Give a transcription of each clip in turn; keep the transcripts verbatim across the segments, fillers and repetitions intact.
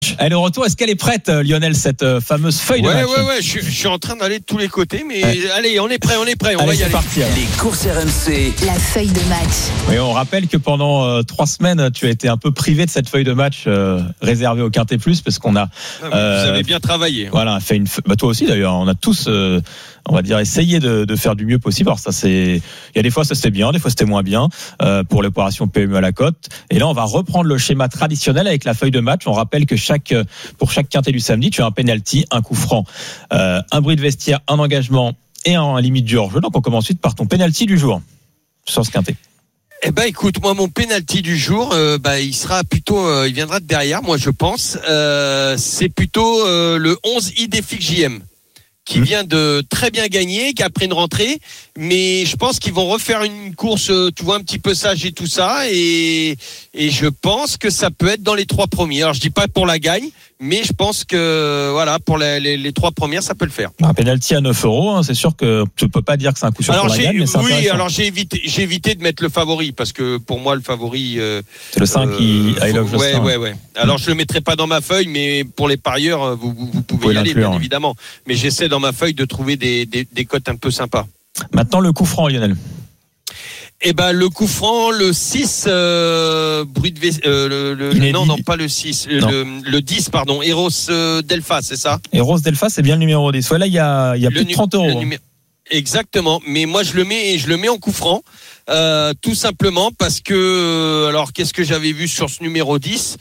Elle est de retour. Est-ce qu'elle est prête, Lionel, cette fameuse feuille ouais, de match? Ouais, ouais, ouais. Je, je suis en train d'aller de tous les côtés, mais ouais. allez, on est prêt, on est prêt. On allez, va y aller. Parti, les courses R M C. La feuille de match. Oui, on rappelle que pendant euh, trois semaines, tu as été un peu privé de cette feuille de match euh, réservée au Quintet Plus, parce qu'on a. Ah, euh, vous avez bien travaillé. Voilà, fait une. Bah, toi aussi d'ailleurs. On a tous, euh, on va dire, essayé de, de faire du mieux possible. Alors ça, c'est. Il y a des fois, ça c'était bien, des fois c'était moins bien euh, pour l'opération P M U à la cote. Et là, on va reprendre le schéma traditionnel avec la feuille de match. On rappelle que chaque, pour chaque Quintet du samedi, tu as un penalty, un coup franc, euh, un bruit de vestiaire, un engagement et un, un limite du hors-jeu. Donc on commence ensuite par ton penalty du jour sur ce Quintet. Eh ben, écoute, moi, mon penalty du jour, euh, bah, il sera plutôt, euh, il viendra de derrière, moi, je pense. Euh, c'est plutôt euh, le onze Idéfix J M, qui mmh. vient de très bien gagner, qui a pris une rentrée, mais je pense qu'ils vont refaire une course, tu vois, un petit peu sage et tout ça, et et je pense que ça peut être dans les trois premiers. Alors, je dis pas pour la gagne, mais je pense que voilà, pour les, les, les trois premières, ça peut le faire. Un penalty à neuf euros, hein, c'est sûr que tu peux pas dire que c'est un coup sûr alors pour la gagne, mais c'est oui, intéressant. alors j'ai évité, j'ai évité de mettre le favori parce que pour moi le favori euh, c'est le cinq qui euh, I Love ouais, Jocelyn. ouais, ouais. Alors je le mettrai pas dans ma feuille, mais pour les parieurs, vous, vous, vous pouvez y aller, bien évidemment. Mais j'essaie dans ma feuille de trouver des, des, des cotes un peu sympas. Maintenant le coup franc, Lionel. Eh ben le coup franc, le six, euh, bruit de v- euh, le, le non non pas le six, le, le dix pardon, Eros euh, Delpha, c'est ça? Eros Delpha, c'est bien le numéro dix. Ouais, là il y a il y a plus de trente euros. Numé- Exactement, mais moi je le mets je le mets en coup franc. Euh, tout simplement parce que alors qu'est-ce que j'avais vu sur ce numéro dix,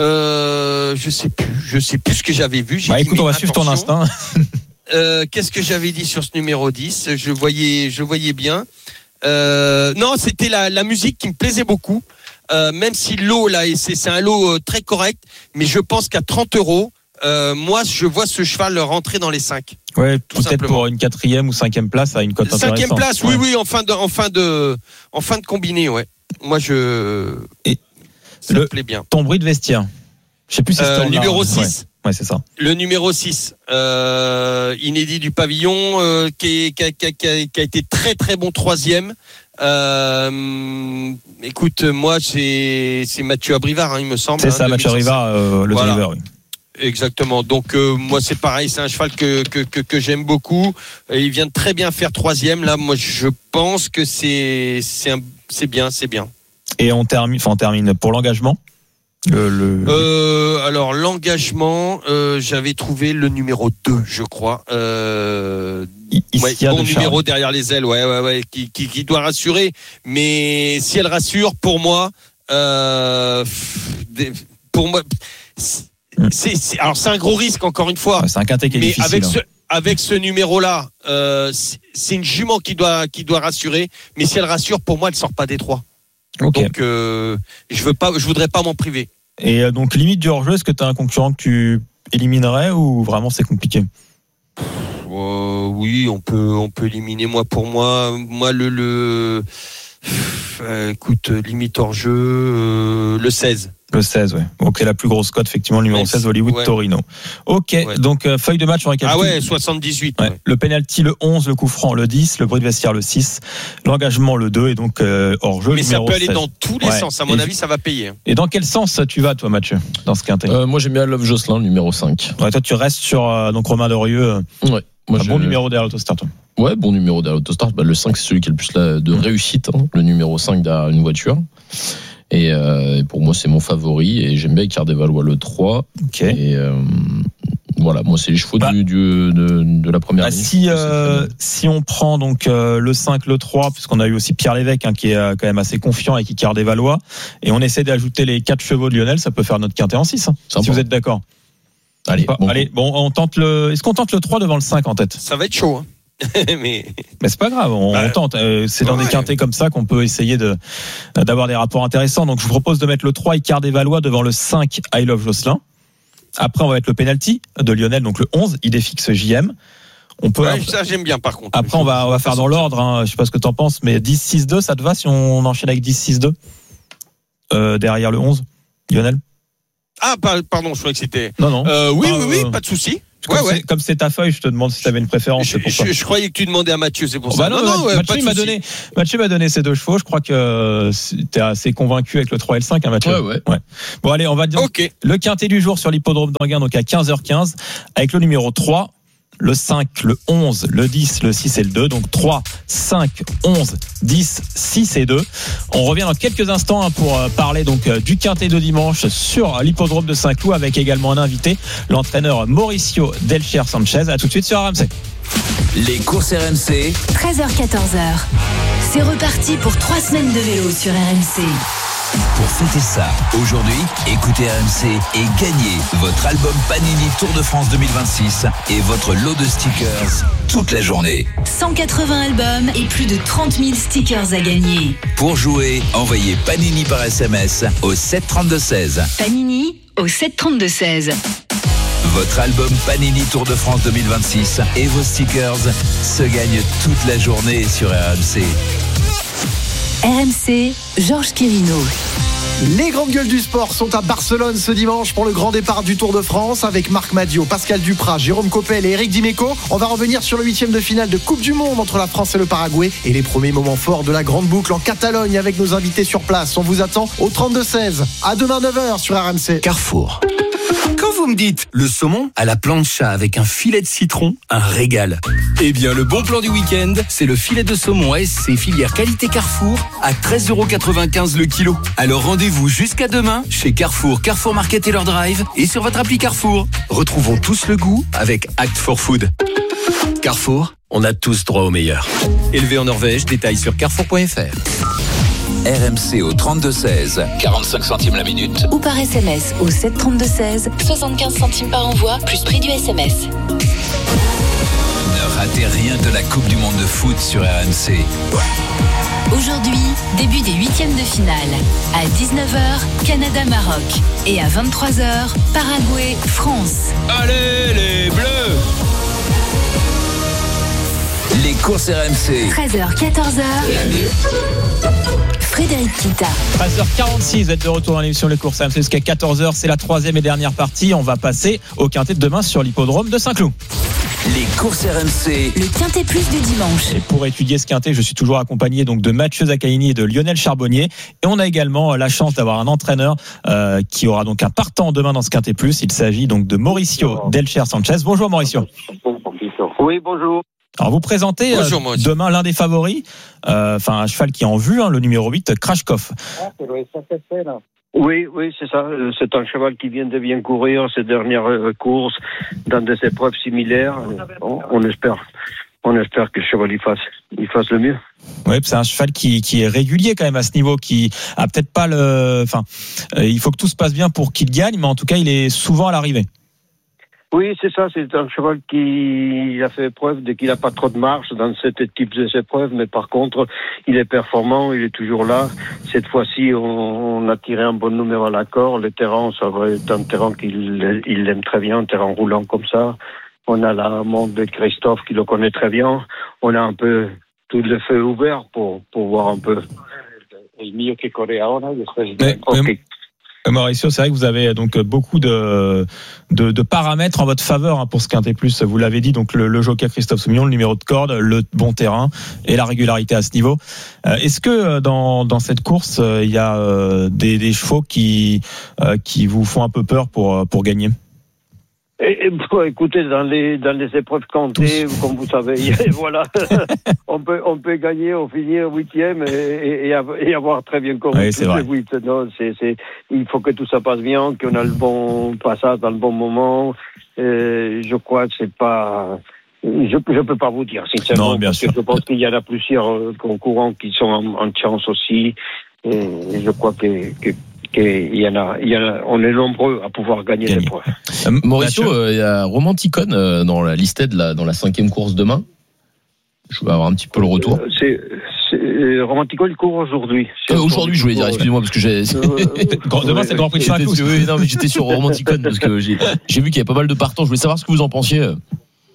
euh, je sais plus je sais plus ce que j'avais vu. J'ai bah dit, écoute, on va suivre ton instinct. euh, qu'est-ce que j'avais dit sur ce numéro dix? Je voyais je voyais bien. Euh, non, c'était la, la musique qui me plaisait beaucoup. Euh, même si le lot là, c'est, c'est un lot euh, très correct, mais je pense qu'à trente euros, euh, moi, je vois ce cheval rentrer dans les cinq. Ouais, tout peut-être simplement. Pour une quatrième ou cinquième place à une cote intéressante. Cinquième place, ouais. oui, oui, en fin de, en fin de, en fin de combiné, ouais. Moi, je. Et ça le, me plaît bien. Ton bruit de vestiaire. Je sais plus si euh, c'est numéro six. Ouais. Ouais, c'est ça. Le numéro six, euh, inédit du pavillon, euh, qui, qui, qui, qui, a, qui a été très très bon troisième. Euh, écoute, moi c'est, c'est Mathieu Abrivard, hein, il me semble. C'est hein, ça, Mathieu Abrivard, euh, le voilà. driver, oui. Exactement. Donc euh, moi c'est pareil, c'est un cheval que que que, que j'aime beaucoup. Et il vient de très bien faire troisième. Là, moi je pense que c'est c'est un, c'est bien, c'est bien. Et on termine, enfin on termine pour l'engagement. Le, le... Euh, alors l'engagement, euh, j'avais trouvé le numéro deux, je crois. Euh, ouais, bon numéro derrière les ailes, ouais, ouais, ouais, qui, qui, qui doit rassurer. Mais si elle rassure, pour moi, euh, pour moi, c'est, c'est, alors c'est un gros risque encore une fois. C'est un quintet qui est mais difficile. Avec hein. ce, avec ce numéro-là, euh, c'est une jument qui doit, qui doit rassurer. Mais si elle rassure, pour moi, elle sort pas des trois. Okay. Donc, euh, je veux pas, je voudrais pas m'en priver. Et euh, donc, limite du hors-jeu, est-ce que tu as un concurrent que tu éliminerais ou vraiment c'est compliqué? euh, Oui, on peut, on peut éliminer. Moi, pour moi, moi le, le, euh, écoute, limite hors-jeu, euh, le seize. Le seize, oui. Ok, la plus grosse cote, effectivement, le numéro ouais, seize, Hollywood ouais. Torino. Ok, ouais. donc euh, feuille de match, on récapitule. Ah ouais, soixante-dix-huit. Ouais. Ouais. Le penalty, le onze, le coup franc, le dix, le bruit de vestiaire, le six, l'engagement, le deux, et donc euh, hors-jeu, mais le numéro ça peut aller seize. dans tous les ouais. sens, à mon et avis, ça va payer. Et dans quel sens tu vas, toi, Mathieu, dans ce quintet? euh, Moi, j'aime bien Love Jocelyn, le numéro cinq. Ouais, toi, tu restes sur euh, donc Romain Dorieux. Euh, ouais. Moi, un bon numéro derrière l'autostart. Ouais, bon numéro derrière l'autostart. Bah, le cinq, c'est celui qui a le plus là, de mmh. réussite, hein, le numéro cinq derrière une voiture. Et euh, pour moi, c'est mon favori. Et j'aime bien Cardevalois le trois. Okay. Et euh, voilà, moi, c'est les chevaux bah, du, du, de, de la première bah, ligne. Si, euh, si on prend donc euh, le cinq, le trois, puisqu'on a eu aussi Pierre Lévesque, hein, qui est euh, quand même assez confiant et qui Cardevalois, et on essaie d'ajouter les quatre chevaux de Lionel, ça peut faire notre quintet en six, hein, si bon. vous êtes d'accord. Allez, bon, allez, bon, on tente le. Est-ce qu'on tente le trois devant le cinq en tête? Ça va être chaud, hein. mais... mais c'est pas grave, on, bah, on tente. C'est dans ouais. des quintés comme ça qu'on peut essayer de, d'avoir des rapports intéressants. Donc je vous propose de mettre le trois Icard des Valois devant le cinq I Love Jocelyn. Après on va mettre le penalty de Lionel, donc le onze Idéfix J M. On peut. Ouais, après... ça j'aime bien par contre. Après on va on va faire dans l'ordre. Hein. Je sais pas ce que t'en penses, mais dix six deux, ça te va si on enchaîne avec dix six deux euh, derrière le onze, Lionel? Ah pardon, je croyais que c'était. Non non. Euh, oui ah, oui oui, euh... pas de souci. Comme, Ouais, ouais. c'est, comme c'est ta feuille, je te demande si tu avais une préférence. Je, c'est pour ça. je, je croyais que tu demandais à Mathieu, c'est pour Oh ça. bah non, non, non, ouais, Mathieu, pas de m'a souci. donné, Mathieu m'a donné ces deux chevaux. Je crois que tu es assez convaincu avec le trois et le cinq, hein, Mathieu. Ouais, ouais. ouais. Bon, allez, on va dire Ok. le quintet du jour sur l'hippodrome d'Anguin, donc à quinze heures quinze, avec le numéro trois, le cinq, le onze, le dix, le six et le deux. Donc trois, cinq, onze, dix, six et deux. On revient dans quelques instants hein, pour euh, parler donc euh, du quintet de dimanche sur l'hippodrome de Saint-Cloud avec également un invité, l'entraîneur Mauricio Delcher Sanchez. À tout de suite sur R M C. Les courses R M C. treize heures quatorze heures. C'est reparti pour trois semaines de vélo sur R M C. Pour fêter ça, aujourd'hui, écoutez R M C et gagnez votre album Panini Tour de France deux mille vingt-six et votre lot de stickers toute la journée. cent quatre-vingts albums et plus de trente mille stickers à gagner. Pour jouer, envoyez Panini par S M S au sept trente-deux seize. Panini au sept trente-deux seize. Votre album Panini Tour de France deux mille vingt-six et vos stickers se gagnent toute la journée sur R M C. R M C, Georges Quirino. Les grandes gueules du sport sont à Barcelone ce dimanche pour le grand départ du Tour de France avec Marc Madiot, Pascal Duprat, Jérôme Coppel et Eric Dimeco. On va revenir sur le huitième de finale de Coupe du Monde entre la France et le Paraguay et les premiers moments forts de la grande boucle en Catalogne avec nos invités sur place. On vous attend au trente-deux seize. À demain neuf heures sur R M C. Carrefour. Quand vous me dites le saumon à la plancha avec un filet de citron, un régal. Eh bien, le bon plan du week-end, c'est le filet de saumon A S C filière qualité Carrefour à treize euros quatre-vingt-quinze le kilo. Alors rendez-vous jusqu'à demain chez Carrefour, Carrefour Market et leur drive et sur votre appli Carrefour. Retrouvons tous le goût avec Act for Food. Carrefour, on a tous droit au meilleur. Élevé en Norvège, détails sur carrefour point f r. R M C au trente-deux seize, quarante-cinq centimes la minute. Ou par S M S au sept trente-deux seize, soixante-quinze centimes par envoi, plus prix du S M S. Ne ratez rien de la Coupe du Monde de foot sur R M C. Aujourd'hui, début des huitièmes de finale. À dix-neuf heures, Canada-Maroc. Et à vingt-trois heures, Paraguay-France. Allez les Bleus. Les courses R M C. treize heures quatorze heures. Frédéric Kita. treize heures quarante-six, vous êtes de retour dans l'émission Les courses R M C jusqu'à quatorze heures. C'est la troisième et dernière partie. On va passer au quintet de demain sur l'hippodrome de Saint-Cloud. Les courses R M C. Le quintet plus du dimanche. Et pour étudier ce quintet, je suis toujours accompagné donc de Mathieu Zaccaini et de Lionel Charbonnier. Et on a également la chance d'avoir un entraîneur euh, qui aura donc un partant demain dans ce quintet plus. Il s'agit donc de Mauricio Delcher Sanchez. Bonjour Mauricio. Oui, bonjour. Alors vous présentez euh, Bonjour, Mauricio. demain l'un des favoris, euh, enfin un cheval qui est en vue, hein, le numéro huit, Krashkov. Oui, oui, c'est ça. Euh, C'est un cheval qui vient de bien courir ses dernières euh, courses dans des épreuves similaires. On, on espère, on espère que le cheval il fasse, il fasse le mieux. Oui, c'est un cheval qui, qui est régulier quand même à ce niveau, qui a peut-être pas le, enfin, euh, il faut que tout se passe bien pour qu'il gagne, mais en tout cas il est souvent à l'arrivée. Oui, c'est ça. C'est un cheval qui a fait preuve de qu'il n'a pas trop de marge dans ce type d'épreuves, mais par contre, il est performant, il est toujours là. Cette fois-ci, on, on a tiré un bon numéro à l'accord. Le terrain, ça va être un terrain qu'il il aime très bien, un terrain roulant comme ça. On a la montre de Christophe qui le connaît très bien. On a un peu tout le feu ouvert pour, pour voir un peu. Mais, mais, Mauricio, c'est vrai que vous avez donc beaucoup de, de, de paramètres en votre faveur hein, pour ce quintet plus. Vous l'avez dit, donc le, le jockey Christophe Soumillon, le numéro de corde, le bon terrain et la régularité à ce niveau. Euh, est-ce que dans, dans cette course, euh, il y a euh, des, des chevaux qui, euh, qui vous font un peu peur pour, pour gagner ? Et, et, bon, écoutez, dans les dans les épreuves comptées, comme vous savez, voilà, on peut on peut gagner, on finit huitième et, et, et avoir très bien couru. Oui, c'est vrai. huit. Non, c'est c'est il faut que tout ça passe bien, qu'on a le bon passage dans le bon moment. Et je crois que c'est pas. Je je peux pas vous dire sincèrement. Non, bien parce sûr. que je pense qu'il y en a plusieurs concurrents qui sont en, en chance aussi. Et je crois que, que qu'il y en a, il y en a, on est nombreux à pouvoir gagner Gagner. des points. Euh, Mauricio, il euh, y a Romanticon euh, dans la listed, là, dans la cinquième course demain. Je vais avoir un petit peu le retour. Euh, c'est, c'est Romantico, il court aujourd'hui. Euh, aujourd'hui, je voulais dire, excusez-moi, parce que j'ai. Euh, Demain, c'est le Grand Prix de J'étais Saint-Cloud. sur- oui, non, mais j'étais sur Romanticon parce que j'ai, j'ai vu qu'il y avait pas mal de partants. Je voulais savoir ce que vous en pensiez.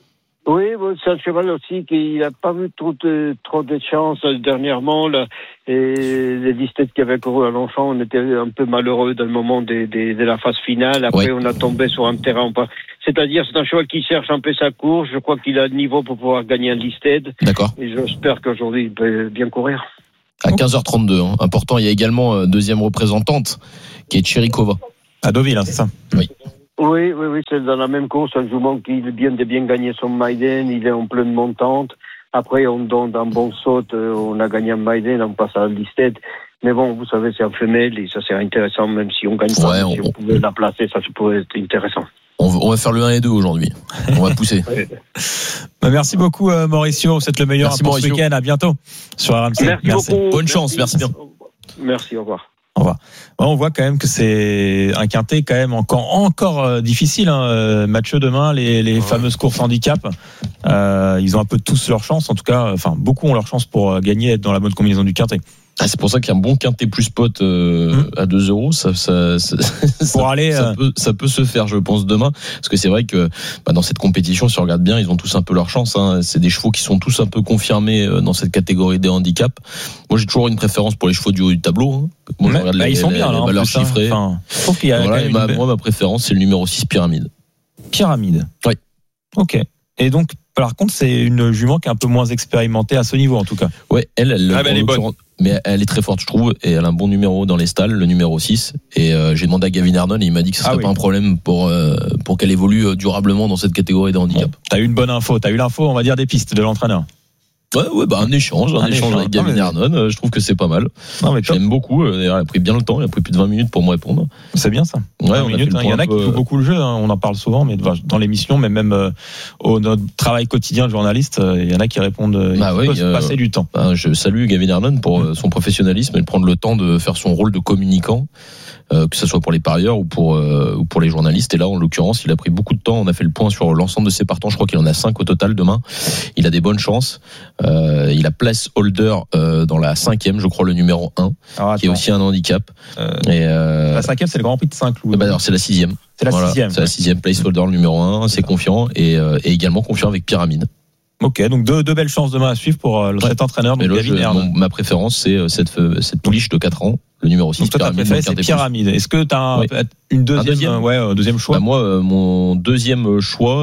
Oui, bon, c'est un cheval aussi qui n'a pas eu trop de, trop de chance dernièrement. Là, et les listes qui avaient couru à Longchamp, on était un peu malheureux dans le moment de, de, de la phase finale. Après, ouais. on a tombé sur un terrain. C'est-à-dire, c'est un cheval qui cherche un peu sa course. Je crois qu'il a le niveau pour pouvoir gagner un listed. D'accord. Et j'espère qu'aujourd'hui, il peut bien courir. À quinze heures trente-deux, hein. Important. Il y a également euh, deuxième représentante qui est Chirikova. À Deauville, hein, c'est ça? Oui. Oui, oui, oui, c'est dans la même course, un jument qui vient de bien gagner son Maiden, il est en pleine montante. Après, on donne un bon saut, on a gagné un Maiden, on passe à Listed. Mais bon, vous savez, c'est un femelle et ça c'est intéressant, même si on gagne pas, ouais, on, si on pouvait la placer, ça pourrait être intéressant. On va, on va faire le un et deux aujourd'hui. On va pousser. Ouais. Bah, merci beaucoup, euh, Mauricio. Vous êtes le meilleur pour ce week-end. À bientôt sur R M C. Merci, merci beaucoup. Bonne chance, merci, merci bien. Merci, au revoir. On va. On voit quand même que c'est un quintet quand même encore encore euh, difficile. Hein. Mathieu, demain, les, les ouais. fameuses courses handicap, euh, ils ont un peu tous leur chance. En tout cas, enfin beaucoup ont leur chance pour gagner, être dans la bonne combinaison du quintet. Ah, c'est pour ça qu'un bon quintet plus pot euh, mmh. à deux euros, ça, ça, ça, pour ça, aller, ça, euh... peut, ça peut se faire, je pense, demain. Parce que c'est vrai que bah, dans cette compétition, si on regarde bien, ils ont tous un peu leur chance. Hein. C'est des chevaux qui sont tous un peu confirmés dans cette catégorie des handicaps. Moi, j'ai toujours une préférence pour les chevaux du haut du tableau. Hein. Moi, je regarde bah, les, ils sont les, bien, les, là, les valeurs chiffrées. Enfin, je trouve qu'il y a voilà, ma, une... Moi, ma préférence, c'est le numéro six, Pyramide. Pyramide. Oui. Ok. Et donc, par contre, c'est une jument qui est un peu moins expérimentée à ce niveau, en tout cas. Ouais, elle, elle, ah, elle est bonne. Mais elle est très forte, je trouve, et elle a un bon numéro dans les stalles, le numéro six. Et euh, j'ai demandé à Gavin Arnon et il m'a dit que ce serait ah, pas oui. un problème pour euh, pour qu'elle évolue durablement dans cette catégorie de handicap. Bon, t'as eu une bonne info, t'as eu l'info, on va dire, des pistes de l'entraîneur. Ouais, ouais, bah un échange, un, un échange, échange avec Gavin mais... Arnon, je trouve que c'est pas mal. Non, mais j'aime beaucoup. D'ailleurs, il a pris bien le temps, il a pris plus de vingt minutes pour me répondre. C'est bien ça. Ouais, on minutes, a il y en a qui jouent beaucoup le jeu, hein, on en parle souvent, mais dans l'émission, mais même euh, au notre travail quotidien de journaliste, il y en a qui répondent. Bah il oui, faut euh, passer du temps. Bah, je salue Gavin Arnon pour mmh. son professionnalisme et de prendre le temps de faire son rôle de communicant. Euh, que ce soit pour les parieurs ou pour euh, ou pour les journalistes. Et là, en l'occurrence, il a pris beaucoup de temps. On a fait le point sur l'ensemble de ses partants. Je crois qu'il en a cinq au total demain. Il a des bonnes chances. Euh, il a place holder euh, dans la cinquième, je crois, le numéro un, alors, qui est aussi un handicap. Euh, et euh, la cinquième, c'est le Grand Prix de Saint-Cloud. Bah alors, c'est la sixième. C'est la voilà, sixième. C'est ouais. la sixième place holder, le numéro un. C'est confiant et, euh, et également confiant avec Pyramide. Ok, donc deux, deux belles chances demain à suivre pour euh, cet entraîneur. Donc là, je, mon, ma préférence, c'est cette, cette pouliche de quatre ans, le numéro six. Donc toi, Pyramide, ta préférée, c'est Pyramide. Est-ce que tu as oui. une deuxième, deuxième, euh, ouais, euh, deuxième choix? Bah moi, euh, mon deuxième choix,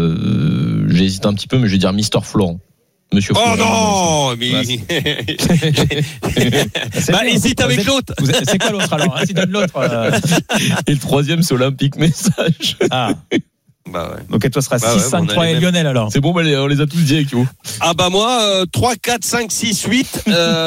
euh, j'hésite un petit peu, mais je vais dire Mister Florent. Monsieur oh Florent. non, mais bah, hésite avec êtes... l'autre. C'est quoi l'autre alors? Hein, donne l'autre. Euh... Et le troisième, c'est Olympique Message. Ah. Bah ouais. Donc, et toi, ce sera bah six, cinq, trois et Lionel alors. C'est bon, bah, on les a tous dit avec vous. Ah, bah, moi, euh, trois, quatre, cinq, six, huit.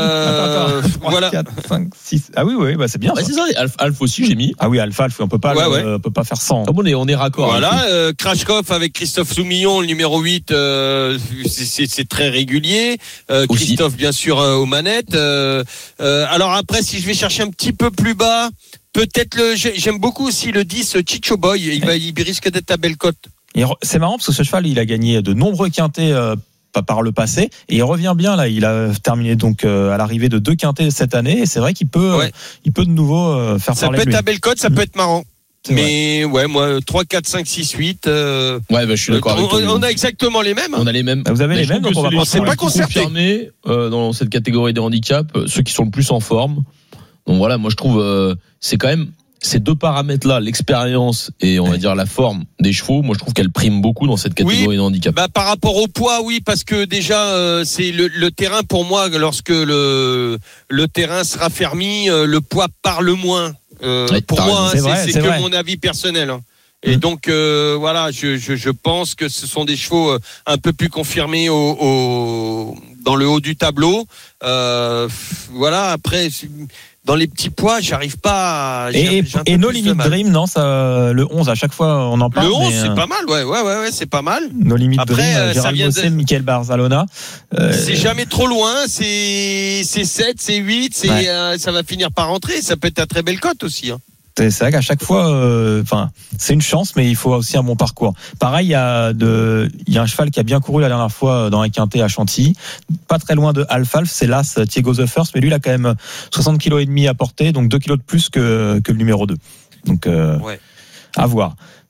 Euh, attends, attends. trois, voilà. quatre, cinq, six. Ah oui, oui, bah, c'est bien. Bah, c'est ça, Alpha, Alpha aussi, j'ai mis. Ah oui, Alpha, Alpha on peut pas, ouais, le, ouais. Euh, on peut pas faire sans. Ah bon, on est, on est raccord. Voilà, euh, Krashkov avec Christophe Soumillon, le numéro huit, euh, c'est, c'est très régulier. Euh, Christophe, aussi. Bien sûr, euh, aux manettes. Euh, euh, alors après, si je vais chercher un petit peu plus bas, peut-être le, j'aime beaucoup aussi le dix, Chicho Boy. Il va, il risque d'être à belle cote. Et c'est marrant parce que ce cheval, il a gagné de nombreux quintets euh, par le passé et il revient bien là. Il a terminé donc euh, à l'arrivée de deux quintets cette année et c'est vrai qu'il peut, ouais. euh, il peut de nouveau euh, faire ça parler. Ça peut être à belle cote, ça peut être marrant. C'est mais vrai. Ouais, moi trois, quatre, cinq, six, huit. Euh, ouais, bah, je suis d'accord. On, avec toi, on a exactement les mêmes. On a les mêmes. Vous avez mais les mêmes. Donc on va on s'est pas concerté. Euh, dans cette catégorie des handicaps, ceux qui sont le plus en forme. Donc voilà, moi je trouve euh, c'est quand même. Ces deux paramètres-là, l'expérience et on va dire la forme des chevaux, moi je trouve qu'elle prime beaucoup dans cette catégorie oui, de handicap. Bah par rapport au poids, oui, parce que déjà euh, c'est le, le terrain pour moi. Lorsque le le terrain sera fermé, euh, le poids parle moins. Euh, ouais, pour moi, hein, c'est, vrai, c'est, c'est que vrai. Mon avis personnel. Hein. Et mmh. donc euh, voilà, je, je je pense que ce sont des chevaux un peu plus confirmés au, au dans le haut du tableau. Euh, voilà, après. Dans les petits poids, j'arrive pas à... Et, et No Limit Dream, non, ça, le onze, à chaque fois, on en parle. Le onze, mais, c'est euh... pas mal, ouais, ouais, ouais, ouais, c'est pas mal. No Limit Après, Dream, euh, Gérald Mossel, de... Michael Barzalona. Euh... C'est jamais trop loin, c'est, c'est sept, c'est huit, c'est, ouais. euh, ça va finir par rentrer, ça peut être un très belle cote aussi, hein. C'est vrai qu'à chaque fois, enfin, euh, c'est une chance, mais il faut aussi un bon parcours. Pareil, il y a de, il y a un cheval qui a bien couru la dernière fois dans un quintet à Chantilly, pas très loin de Alfalf, c'est l'As Thiago the First, mais lui, il a quand même soixante kilos et demi à porter, donc deux kilos de plus que que le numéro deux. Donc, euh, ouais. à voir.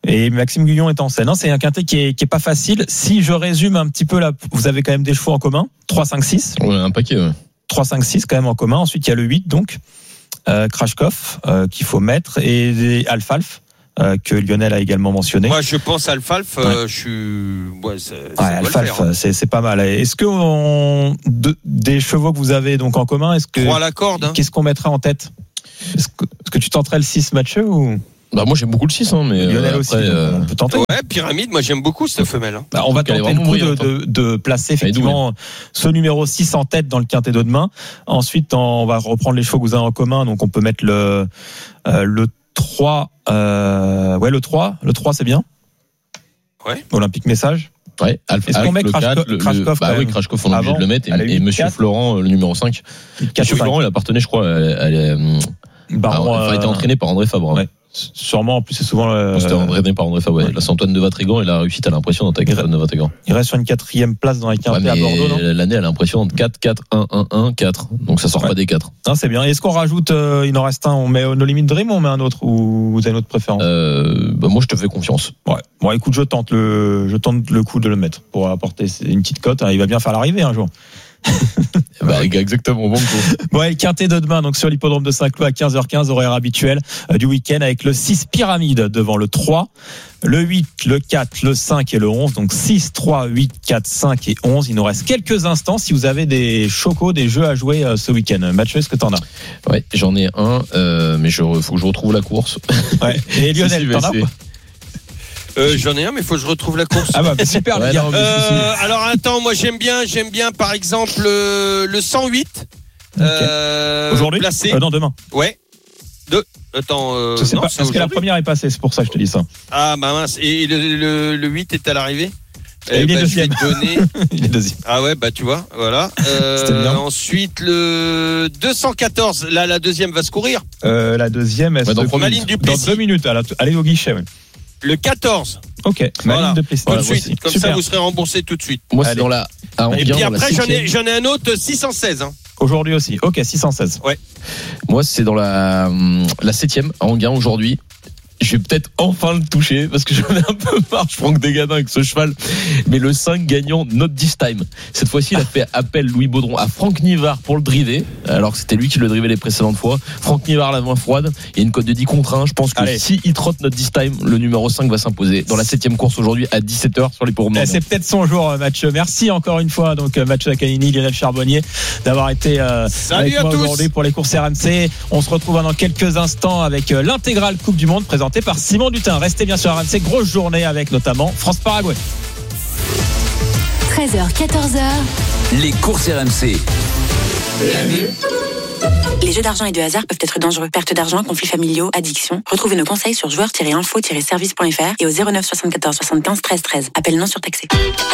Et Maxime Guyon est en scène. Non, c'est un quintet qui est, qui est pas facile. Si je résume un petit peu là, vous avez quand même des chevaux en commun. trois, cinq, six. Ouais, un paquet, ouais. trois, cinq, six quand même en commun. Ensuite, il y a le huit, donc, euh, Krashkov, euh, qu'il faut mettre, et Alfalf, euh, que Lionel a également mentionné. Moi, je pense Alfalf, euh, ouais. je suis, ouais, ça, ouais, ça Alfalf, hein. c'est, c'est pas mal. Est-ce que on, de, des chevaux que vous avez donc en commun, est-ce que, trois à la corde, hein. Qu'est-ce qu'on mettrait en tête? Est-ce que, est-ce que tu tenterais le six matcheux ou? Bah moi j'aime beaucoup le six, hein, mais Lionel euh, aussi, après, euh... on peut tenter. Ouais, Pyramide, moi j'aime beaucoup cette femelle. Hein. Bah, on va tenter le coup de, de, de placer effectivement ce numéro six en tête dans le quintet de demain. Ensuite, on va reprendre les chevaux que vous avez en commun, donc on peut mettre le euh, le trois, euh, ouais le trois, le trois c'est bien. Ouais. Olympique Message. Ouais, Alpha, Est-ce qu'on met le Krashkov, quatre, le, Krashkov bah oui, Krashkov, on est obligé de le mettre, et, et Monsieur Florent, le numéro cinq. Monsieur Florent, il appartenait, je crois, elle est, Baron, il a été entraîné par André Fabre. Ouais. Sûrement, en plus, c'est souvent le. C'était entraîné par André Fabre. Ouais. Là, c'est Antoine de Vatrigan, il a réussi, t'as l'impression, d'entrer avec Antoine de Vatrigan. Il reste sur une quatrième place dans les quintés ouais, à Bordeaux, non? L'année, elle a l'impression de quatre, quatre, un, un, un, quatre. Donc, ça sort ouais. pas des quatre. Non, c'est bien. Est-ce qu'on rajoute, euh, il en reste un, on met No Limit Dream ou on met un autre, ou vous avez une autre préférence? Euh, bah, moi, je te fais confiance. Ouais. Bon, écoute, je tente le, je tente le coup de le mettre pour apporter une petite cote. Il va bien faire l'arrivée un jour. Bah, exactement, bon coup. Bon, et le quintet de demain, donc sur l'hippodrome de Saint-Cloud à quinze heures quinze, horaire habituel euh, du week-end, avec le six Pyramide devant le trois, le huit, le quatre, le cinq et le onze. Donc six, trois, huit, quatre, cinq et onze. Il nous reste quelques instants si vous avez des chocos, des jeux à jouer euh, ce week-end. Mathieu, est-ce que t'en as? Ouais, j'en ai un, euh, mais il faut que je retrouve la course. Ouais. Et Lionel, t'en as quoi? Euh, j'en ai un, mais il faut que je retrouve la course. Ah bah super. Ouais, non, euh, alors attends, moi j'aime bien, j'aime bien par exemple le, le cent huit. Okay. Euh, Aujourd'hui placé. Euh, non, demain. Ouais. De. Attends. Euh, je sais non, pas. Parce que la première est passée, c'est pour ça que je te dis ça. Ah bah mince. Et le, le, le huit est à l'arrivée. Et il, bah, est deuxième. Donner... il est deuxième. Ah ouais, bah tu vois, voilà. Euh, ensuite le deux cent quatorze. Là, la deuxième va se courir. Euh, la deuxième, elle ouais, se dans, Maline Duplessis. Dans deux minutes. Allez au guichet. Ouais. Le quatorze. Ok. Voilà. De tout voilà, de suite. Comme super. Ça, vous serez remboursé tout de suite. Moi, c'est Allez. Dans la. Ah, et puis après, j'en ai, j'en ai un autre six cent seize. Hein. Aujourd'hui aussi. Ok, six cent seize. Ouais. Moi, c'est dans la la septième à Enghien aujourd'hui. Je vais peut-être enfin le toucher parce que j'en ai un peu marre, je prends que des gadins avec ce cheval. Mais le cinq gagnant Not This Time. Cette fois-ci, il a fait appel, Louis Baudron, à Franck Nivard pour le driver. Alors que c'était lui qui le drivait les précédentes fois. Franck Nivard, la main froide. Il y a une cote de dix contre un. Je pense que Allez. Si il trotte Not This Time, le numéro cinq va s'imposer dans la septième course aujourd'hui à dix-sept heures sur les l'hippodrome. C'est peut-être son jour, Mathieu. Merci encore une fois, donc Mathieu Accanini, Lionel Charbonnier, d'avoir été euh, avec moi aujourd'hui pour les courses R M C. On se retrouve dans quelques instants avec l'intégrale Coupe du Monde présentée par Simon Dutin. Restez bien sur R M C, grosse journée avec notamment France-Paraguay. treize heures, quatorze heures. Les courses R M C. Les jeux d'argent et de hasard peuvent être dangereux. Perte d'argent, conflits familiaux, addiction. Retrouvez nos conseils sur joueurs tiret info tiret service point f r et au zéro neuf soixante-quatorze soixante-quinze treize treize. Appel non surtaxé.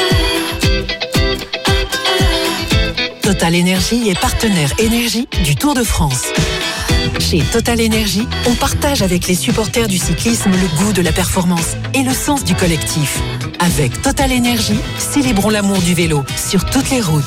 Total Énergie est partenaire énergie du Tour de France. Chez Total Énergie, on partage avec les supporters du cyclisme le goût de la performance et le sens du collectif. Avec Total Énergie, célébrons l'amour du vélo sur toutes les routes.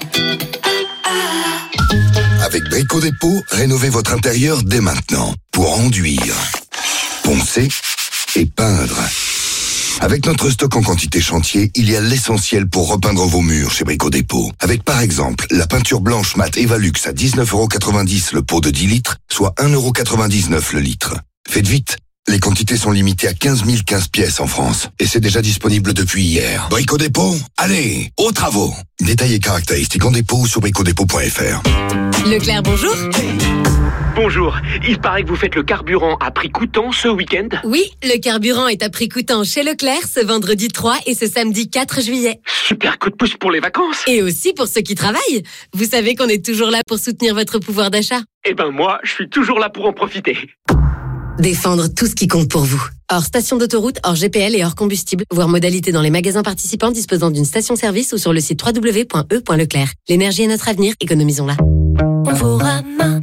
Avec Brico Dépôt, rénovez votre intérieur dès maintenant pour enduire, poncer et peindre. Avec notre stock en quantité chantier, il y a l'essentiel pour repeindre vos murs chez Brico Dépôt. Avec par exemple la peinture blanche mat Evalux à dix-neuf euros quatre-vingt-dix le pot de dix litres, soit un euro quatre-vingt-dix-neuf le litre. Faites vite, les quantités sont limitées à quinze mille quinze pièces en France. Et c'est déjà disponible depuis hier. Brico Dépôt, allez, aux travaux. Détails et caractéristiques en dépôt ou sur brico dépôt point f r. Leclerc, bonjour. Bonjour, il paraît que vous faites le carburant à prix coûtant ce week-end? Oui, le carburant est à prix coûtant chez Leclerc ce vendredi trois et ce samedi quatre juillet. Super coup de pouce pour les vacances. Et aussi pour ceux qui travaillent. Vous savez qu'on est toujours là pour soutenir votre pouvoir d'achat. Eh ben moi, je suis toujours là pour en profiter. Défendre tout ce qui compte pour vous. Hors station d'autoroute, hors G P L et hors combustible. Voir modalité dans les magasins participants disposant d'une station-service ou sur le site w w w point e point leclerc. L'énergie est notre avenir, économisons-la. On vous ramène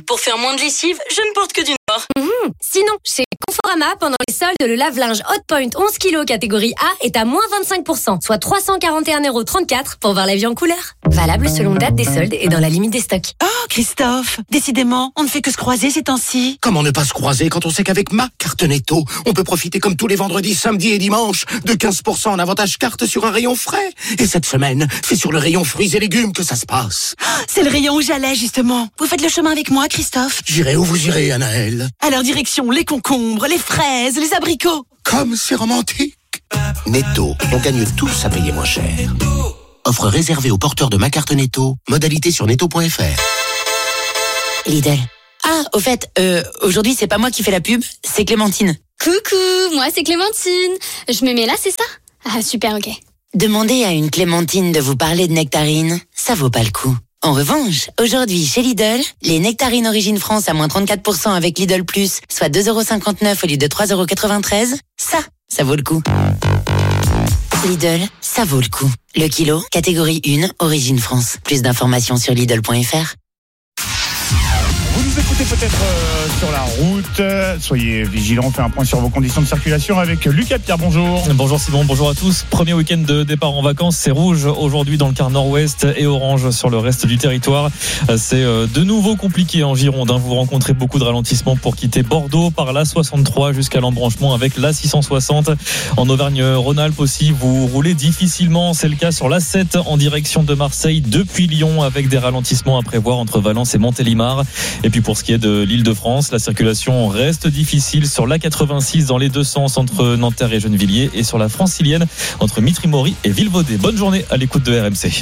Pour faire moins de lessive, je ne porte que du Nord. Mmh. Sinon, chez Conforama, pendant les soldes, le lave-linge Hotpoint onze kilos catégorie A est à moins vingt-cinq pour cent, soit trois cent quarante et un euros trente-quatre pour voir la vie en couleur. Valable selon date des soldes et dans la limite des stocks. Oh, Christophe, décidément, on ne fait que se croiser ces temps-ci. Comment ne pas se croiser quand on sait qu'avec ma carte Netto, on peut profiter comme tous les vendredis, samedis et dimanches de quinze pour cent en avantage carte sur un rayon frais. Et cette semaine, c'est sur le rayon fruits et légumes que ça se passe. Oh, c'est le rayon où j'allais, justement. Vous faites le chemin avec moi, Christophe? J'irai où vous irez, Anaëlle. Alors direction les concombres, les fraises, les abricots. Comme c'est romantique. Netto, on gagne tous à payer moins cher. Offre réservée aux porteurs de ma carte Netto. Modalité sur netto point f r. Lidl. Ah, au fait, euh, aujourd'hui c'est pas moi qui fais la pub, c'est Clémentine. Coucou, moi c'est Clémentine. Je me mets là, c'est ça? Ah super, ok. Demandez à une Clémentine de vous parler de nectarines, ça vaut pas le coup. En revanche, aujourd'hui chez Lidl, les nectarines Origine France à moins trente-quatre pour cent avec Lidl Plus, soit deux euros cinquante-neuf au lieu de trois euros quatre-vingt-treize, ça, ça vaut le coup. Lidl, ça vaut le coup. Le kilo, catégorie un, Origine France. Plus d'informations sur Lidl point f r. Vous nous écoutez peut-être euh, sur la route. Soyez vigilants, on fait un point sur vos conditions de circulation avec Lucas Pierre, bonjour. Bonjour Simon, bonjour à tous. Premier week-end de départ en vacances, c'est rouge aujourd'hui dans le quart nord-ouest et orange sur le reste du territoire. C'est de nouveau compliqué en Gironde. Vous rencontrez beaucoup de ralentissements pour quitter Bordeaux par l'A soixante-trois jusqu'à l'embranchement avec l'A six cent soixante. En Auvergne-Rhône-Alpes aussi, vous roulez difficilement. C'est le cas sur l'A sept en direction de Marseille depuis Lyon avec des ralentissements à prévoir entre Valence et Montélimar. Et puis pour ce qui est de l'Île-de-France, la circulation reste difficile sur l'A quatre-vingt-six dans les deux sens entre Nanterre et Gennevilliers et sur la francilienne entre Mitry-Mory et Vilvoday. Bonne journée à l'écoute de R M C.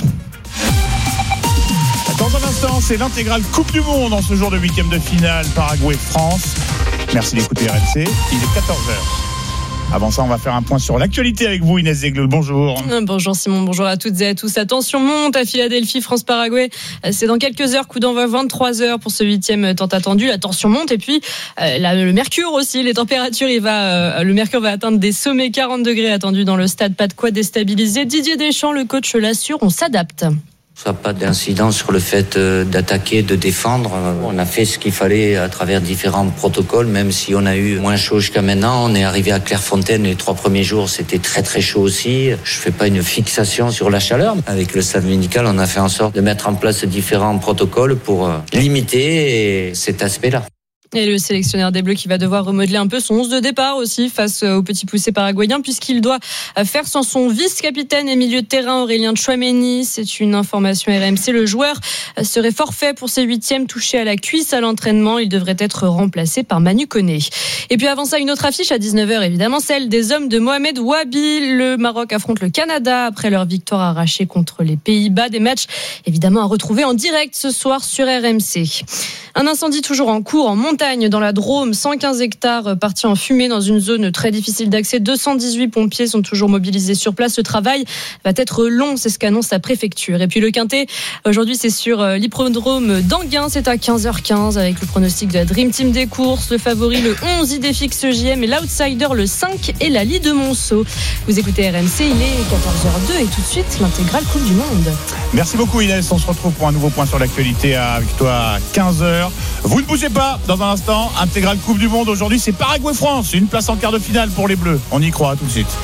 Dans un instant, c'est l'intégrale Coupe du Monde en ce jour de huitième de finale Paraguay-France. Merci d'écouter R M C, il est quatorze heures. Avant ça, on va faire un point sur l'actualité avec vous, Inès Zegloul. Bonjour. Bonjour Simon, bonjour à toutes et à tous. Attention, monte à Philadelphie, France-Paraguay. C'est dans quelques heures, coup d'envoi vingt-trois heures pour ce huitième tant attendu. La tension monte et puis euh, la, le mercure aussi. Les températures, il va, euh, le mercure va atteindre des sommets quarante degrés attendus dans le stade. Pas de quoi déstabiliser. Didier Deschamps, le coach, l'assure, on s'adapte. Ça n'a pas d'incidence sur le fait d'attaquer, de défendre. On a fait ce qu'il fallait à travers différents protocoles, même si on a eu moins chaud jusqu'à maintenant. On est arrivé à Clairefontaine, les trois premiers jours, c'était très très chaud aussi. Je fais pas une fixation sur la chaleur. Avec le staff médical, on a fait en sorte de mettre en place différents protocoles pour limiter cet aspect-là. Et le sélectionneur des Bleus qui va devoir remodeler un peu son onze de départ aussi face au petit poussé paraguayen puisqu'il doit faire sans son vice-capitaine et milieu de terrain Aurélien Tchouaméni. C'est une information R M C. Le joueur serait forfait pour ses huitièmes, touché à la cuisse à l'entraînement. Il devrait être remplacé par Manu Koné. Et puis avant ça, une autre affiche à dix-neuf heures évidemment, celle des hommes de Mohamed Wabi. Le Maroc affronte le Canada après leur victoire arrachée contre les Pays-Bas. Des matchs évidemment à retrouver en direct ce soir sur R M C. Un incendie toujours en cours en montagne dans la Drôme, cent quinze hectares partis en fumée dans une zone très difficile d'accès. deux cent dix-huit pompiers sont toujours mobilisés sur place. Le travail va être long, c'est ce qu'annonce la préfecture. Et puis le Quintet, aujourd'hui c'est sur l'hippodrome d'Anguin, c'est à quinze heures quinze avec le pronostic de la Dream Team des courses. Le favori, le onze, Idéfix J M et l'outsider, le cinq et la Lie de Monceau. Vous écoutez R M C, il est quatorze heures deux et tout de suite l'intégrale Coupe du Monde. Merci beaucoup Inès, on se retrouve pour un nouveau point sur l'actualité avec toi à quinze heures. Vous ne bougez pas, dans un instant, intégrale Coupe du Monde. Aujourd'hui, c'est Paraguay-France, une place en quart de finale pour les Bleus. On y croit, tout de suite.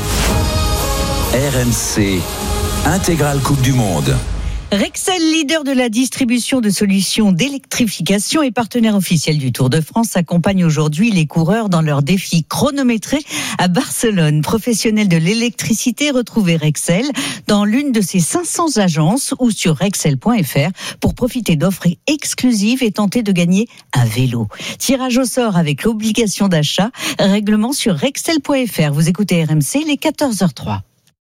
R M C, intégrale Coupe du Monde. Rexel, leader de la distribution de solutions d'électrification et partenaire officiel du Tour de France, accompagne aujourd'hui les coureurs dans leur défi chronométré à Barcelone. Professionnel de l'électricité, retrouvez Rexel dans l'une de ses cinq cents agences ou sur rexel point f r pour profiter d'offres exclusives et tenter de gagner un vélo. Tirage au sort avec l'obligation d'achat, règlement sur rexel point f r. Vous écoutez R M C, les quatorze heures trois.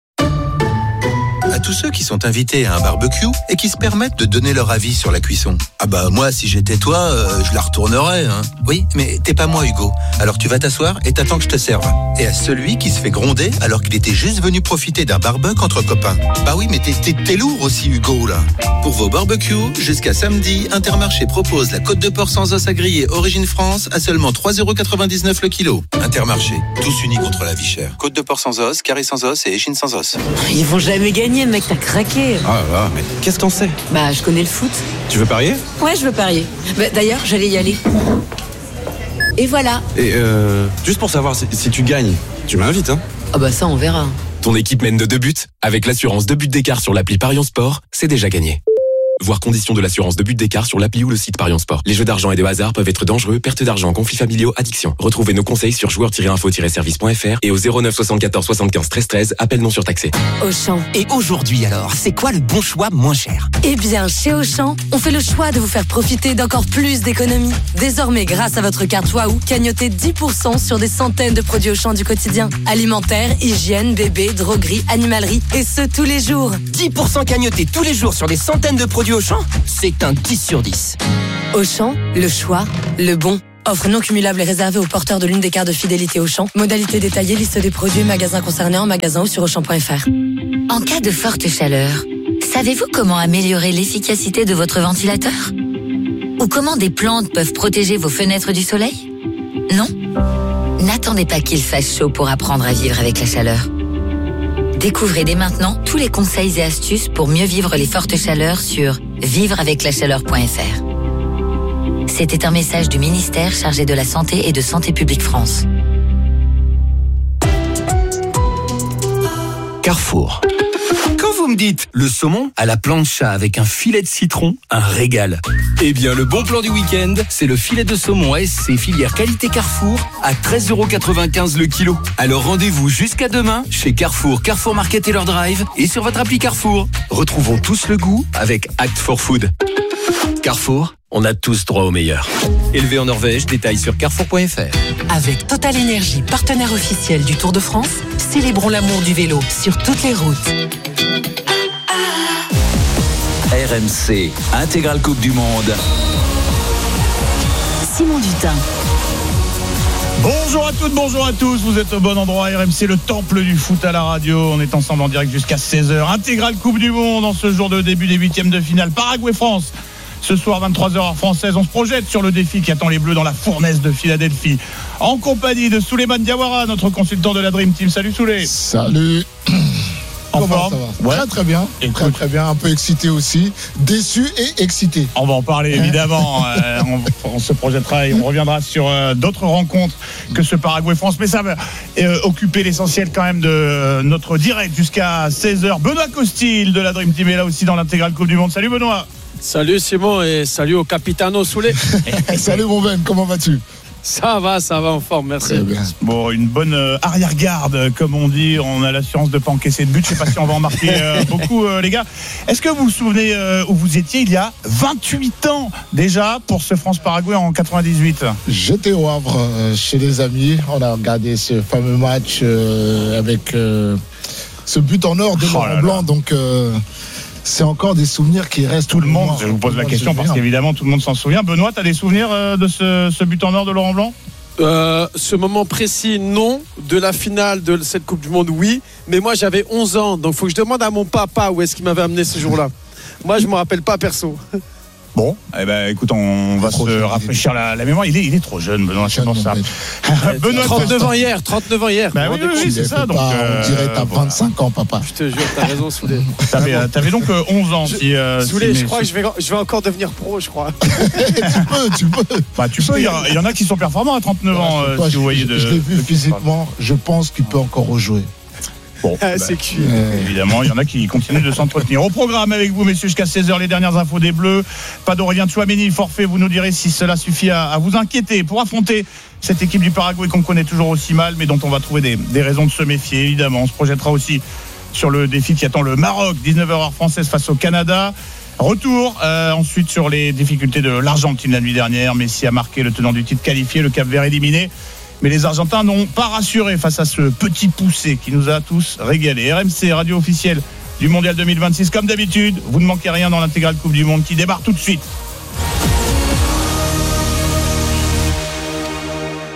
À tous ceux qui sont invités à un barbecue et qui se permettent de donner leur avis sur la cuisson. Ah bah moi, si j'étais toi, euh, je la retournerais. Hein. Oui, mais t'es pas moi, Hugo. Alors tu vas t'asseoir et t'attends que je te serve. Et à celui qui se fait gronder alors qu'il était juste venu profiter d'un barbecue entre copains. Bah oui, mais t'es, t'es, t'es lourd aussi, Hugo, là. Pour vos barbecues, jusqu'à samedi, Intermarché propose la côte de porc sans os à griller Origine France à seulement trois euros quatre-vingt-dix-neuf le kilo. Intermarché, tous unis contre la vie chère. Côte de porc sans os, carré sans os et échine sans os. Ils vont jamais gagner gagné, mec, t'as craqué. Ah là, mais qu'est-ce que t'en sais? Bah, je connais le foot. Tu veux parier? Ouais, je veux parier. Bah, d'ailleurs, j'allais y aller. Et voilà. Et euh, juste pour savoir, si, si tu gagnes, tu m'invites, hein? Ah bah ça, on verra. Ton équipe mène de deux buts. Avec l'assurance deux buts d'écart sur l'appli Parion Sport, c'est déjà gagné. Voir conditions de l'assurance de but d'écart sur l'appli ou le site Parion Sport. Les jeux d'argent et de hasard peuvent être dangereux, perte d'argent, conflits familiaux, addiction. Retrouvez nos conseils sur joueurs tiret info tiret service point f r et au zéro neuf soixante-quatorze soixante-quinze treize treize, appel non surtaxé. Auchan. Et aujourd'hui alors, c'est quoi le bon choix moins cher? Eh bien, chez Auchan, on fait le choix de vous faire profiter d'encore plus d'économies. Désormais, grâce à votre carte Waouh, cagnotez dix pour cent sur des centaines de produits Auchan du quotidien. Alimentaire, hygiène, bébé, droguerie, animalerie, et ce tous les jours. dix pour cent cagnotés tous les jours sur des centaines de produits Auchan? C'est un dix sur dix. Auchan, le choix, le bon. Offre non cumulable et réservée aux porteurs de l'une des cartes de fidélité Auchan. Modalité détaillée, liste des produits, magasins concernés en magasin ou sur auchan point f r. En cas de forte chaleur, savez-vous comment améliorer l'efficacité de votre ventilateur? Ou comment des plantes peuvent protéger vos fenêtres du soleil? Non? N'attendez pas qu'il fasse chaud pour apprendre à vivre avec la chaleur. Découvrez dès maintenant tous les conseils et astuces pour mieux vivre les fortes chaleurs sur vivre avec la chaleur point f r. C'était un message du ministère chargé de la Santé et de Santé publique France. Carrefour. Quand vous me dites le saumon à la plancha avec un filet de citron, un régal. Eh bien, le bon plan du week-end, c'est le filet de saumon A S C filière qualité Carrefour à treize euros quatre-vingt-quinze le kilo. Alors rendez-vous jusqu'à demain chez Carrefour, Carrefour Market et leur drive et sur votre appli Carrefour. Retrouvons tous le goût avec Act for Food. Carrefour, on a tous droit au meilleur. Élevé en Norvège, détails sur carrefour point f r. Avec Total Énergie, partenaire officiel du Tour de France, célébrons l'amour du vélo sur toutes les routes. R M C, intégrale Coupe du Monde. Simon Dutin. Bonjour à toutes, bonjour à tous, vous êtes au bon endroit. R M C, le temple du foot à la radio. On est ensemble en direct jusqu'à seize heures. Intégrale Coupe du Monde en ce jour de début des huitièmes de finale. Paraguay-France. Ce soir, vingt-trois heures heure française, on se projette sur le défi qui attend les Bleus dans la fournaise de Philadelphie. En compagnie de Souleymane Diawara, notre consultant de la Dream Team. Salut Souley. Salut. En Comment forme ça va? Ouais. Très très bien. Écoute. Très très bien. Un peu excité aussi. Déçu et excité. On va en parler évidemment. euh, on, on se projettera et on reviendra sur euh, d'autres rencontres que ce Paraguay-France. Mais ça va euh, occuper l'essentiel quand même de euh, notre direct jusqu'à seize heures. Benoît Costil de la Dream Team est là aussi dans l'intégrale Coupe du Monde. Salut Benoît. Salut Simon et salut au Capitano Souley. Salut mon Ben, comment vas-tu? Ça va, ça va en forme, merci. Bon, une bonne euh, arrière-garde, comme on dit. On a l'assurance de ne pas encaisser de but. Je ne sais pas si on va en marquer euh, beaucoup, euh, les gars. Est-ce que vous vous souvenez euh, où vous étiez il y a vingt-huit ans déjà pour ce France-Paraguay en quatre-vingt-dix-huit? J'étais au Havre euh, chez des amis. On a regardé ce fameux match euh, avec euh, ce but en or de oh Laurent Blanc. Donc. Euh, C'est encore des souvenirs qui restent. Tout le monde, je vous pose la question parce qu'évidemment tout le monde s'en souvient. Benoît, tu as des souvenirs de ce, ce but en or de Laurent Blanc? euh, Ce moment précis, non. De la finale de cette Coupe du Monde, oui. Mais moi, j'avais onze ans. Donc, il faut que je demande à mon papa où est-ce qu'il m'avait amené ce jour-là. Moi, je ne me rappelle pas perso. Bon, eh ben, écoute, on va se jeune, rafraîchir la, la mémoire. Il est, il est trop jeune, Benoît. C'est pour ça. Benoît, trente-neuf ans hier, trente-neuf ans hier. Bah oui, oui, oui, c'est ça. Donc, pas, on dirait que t'as voilà. vingt-cinq ans, papa. Je te jure, t'as raison, Souley. T'avais, t'avais donc onze ans. Je, si, euh, Souley, si, je crois que je vais, je vais encore devenir pro, je crois. tu peux, tu peux. Bah, tu peux. Il y, y en a qui sont performants à trente-neuf ans. Euh, toi, si je, vous voyez de, je l'ai vu de physiquement. Je pense qu'il peut encore rejouer. Bon, ah, bah, c'est cuit. Euh, évidemment, il y en a qui continuent de s'entretenir. Au programme avec vous, messieurs, jusqu'à seize heures, les dernières infos des Bleus. Pas d'Aurélien Tchouaméni, forfait. Vous nous direz si cela suffit à, à vous inquiéter pour affronter cette équipe du Paraguay qu'on connaît toujours aussi mal, mais dont on va trouver des, des raisons de se méfier, évidemment. On se projettera aussi sur le défi qui attend le Maroc, dix-neuf heures heure française face au Canada. Retour euh, ensuite sur les difficultés de l'Argentine la nuit dernière. Messi a marqué, le tenant du titre qualifié, le Cap-Vert éliminé. Mais les Argentins n'ont pas rassuré face à ce petit poussé qui nous a tous régalés. R M C, radio officielle du Mondial deux mille vingt-six. Comme d'habitude, vous ne manquez rien dans l'intégrale Coupe du Monde qui démarre tout de suite.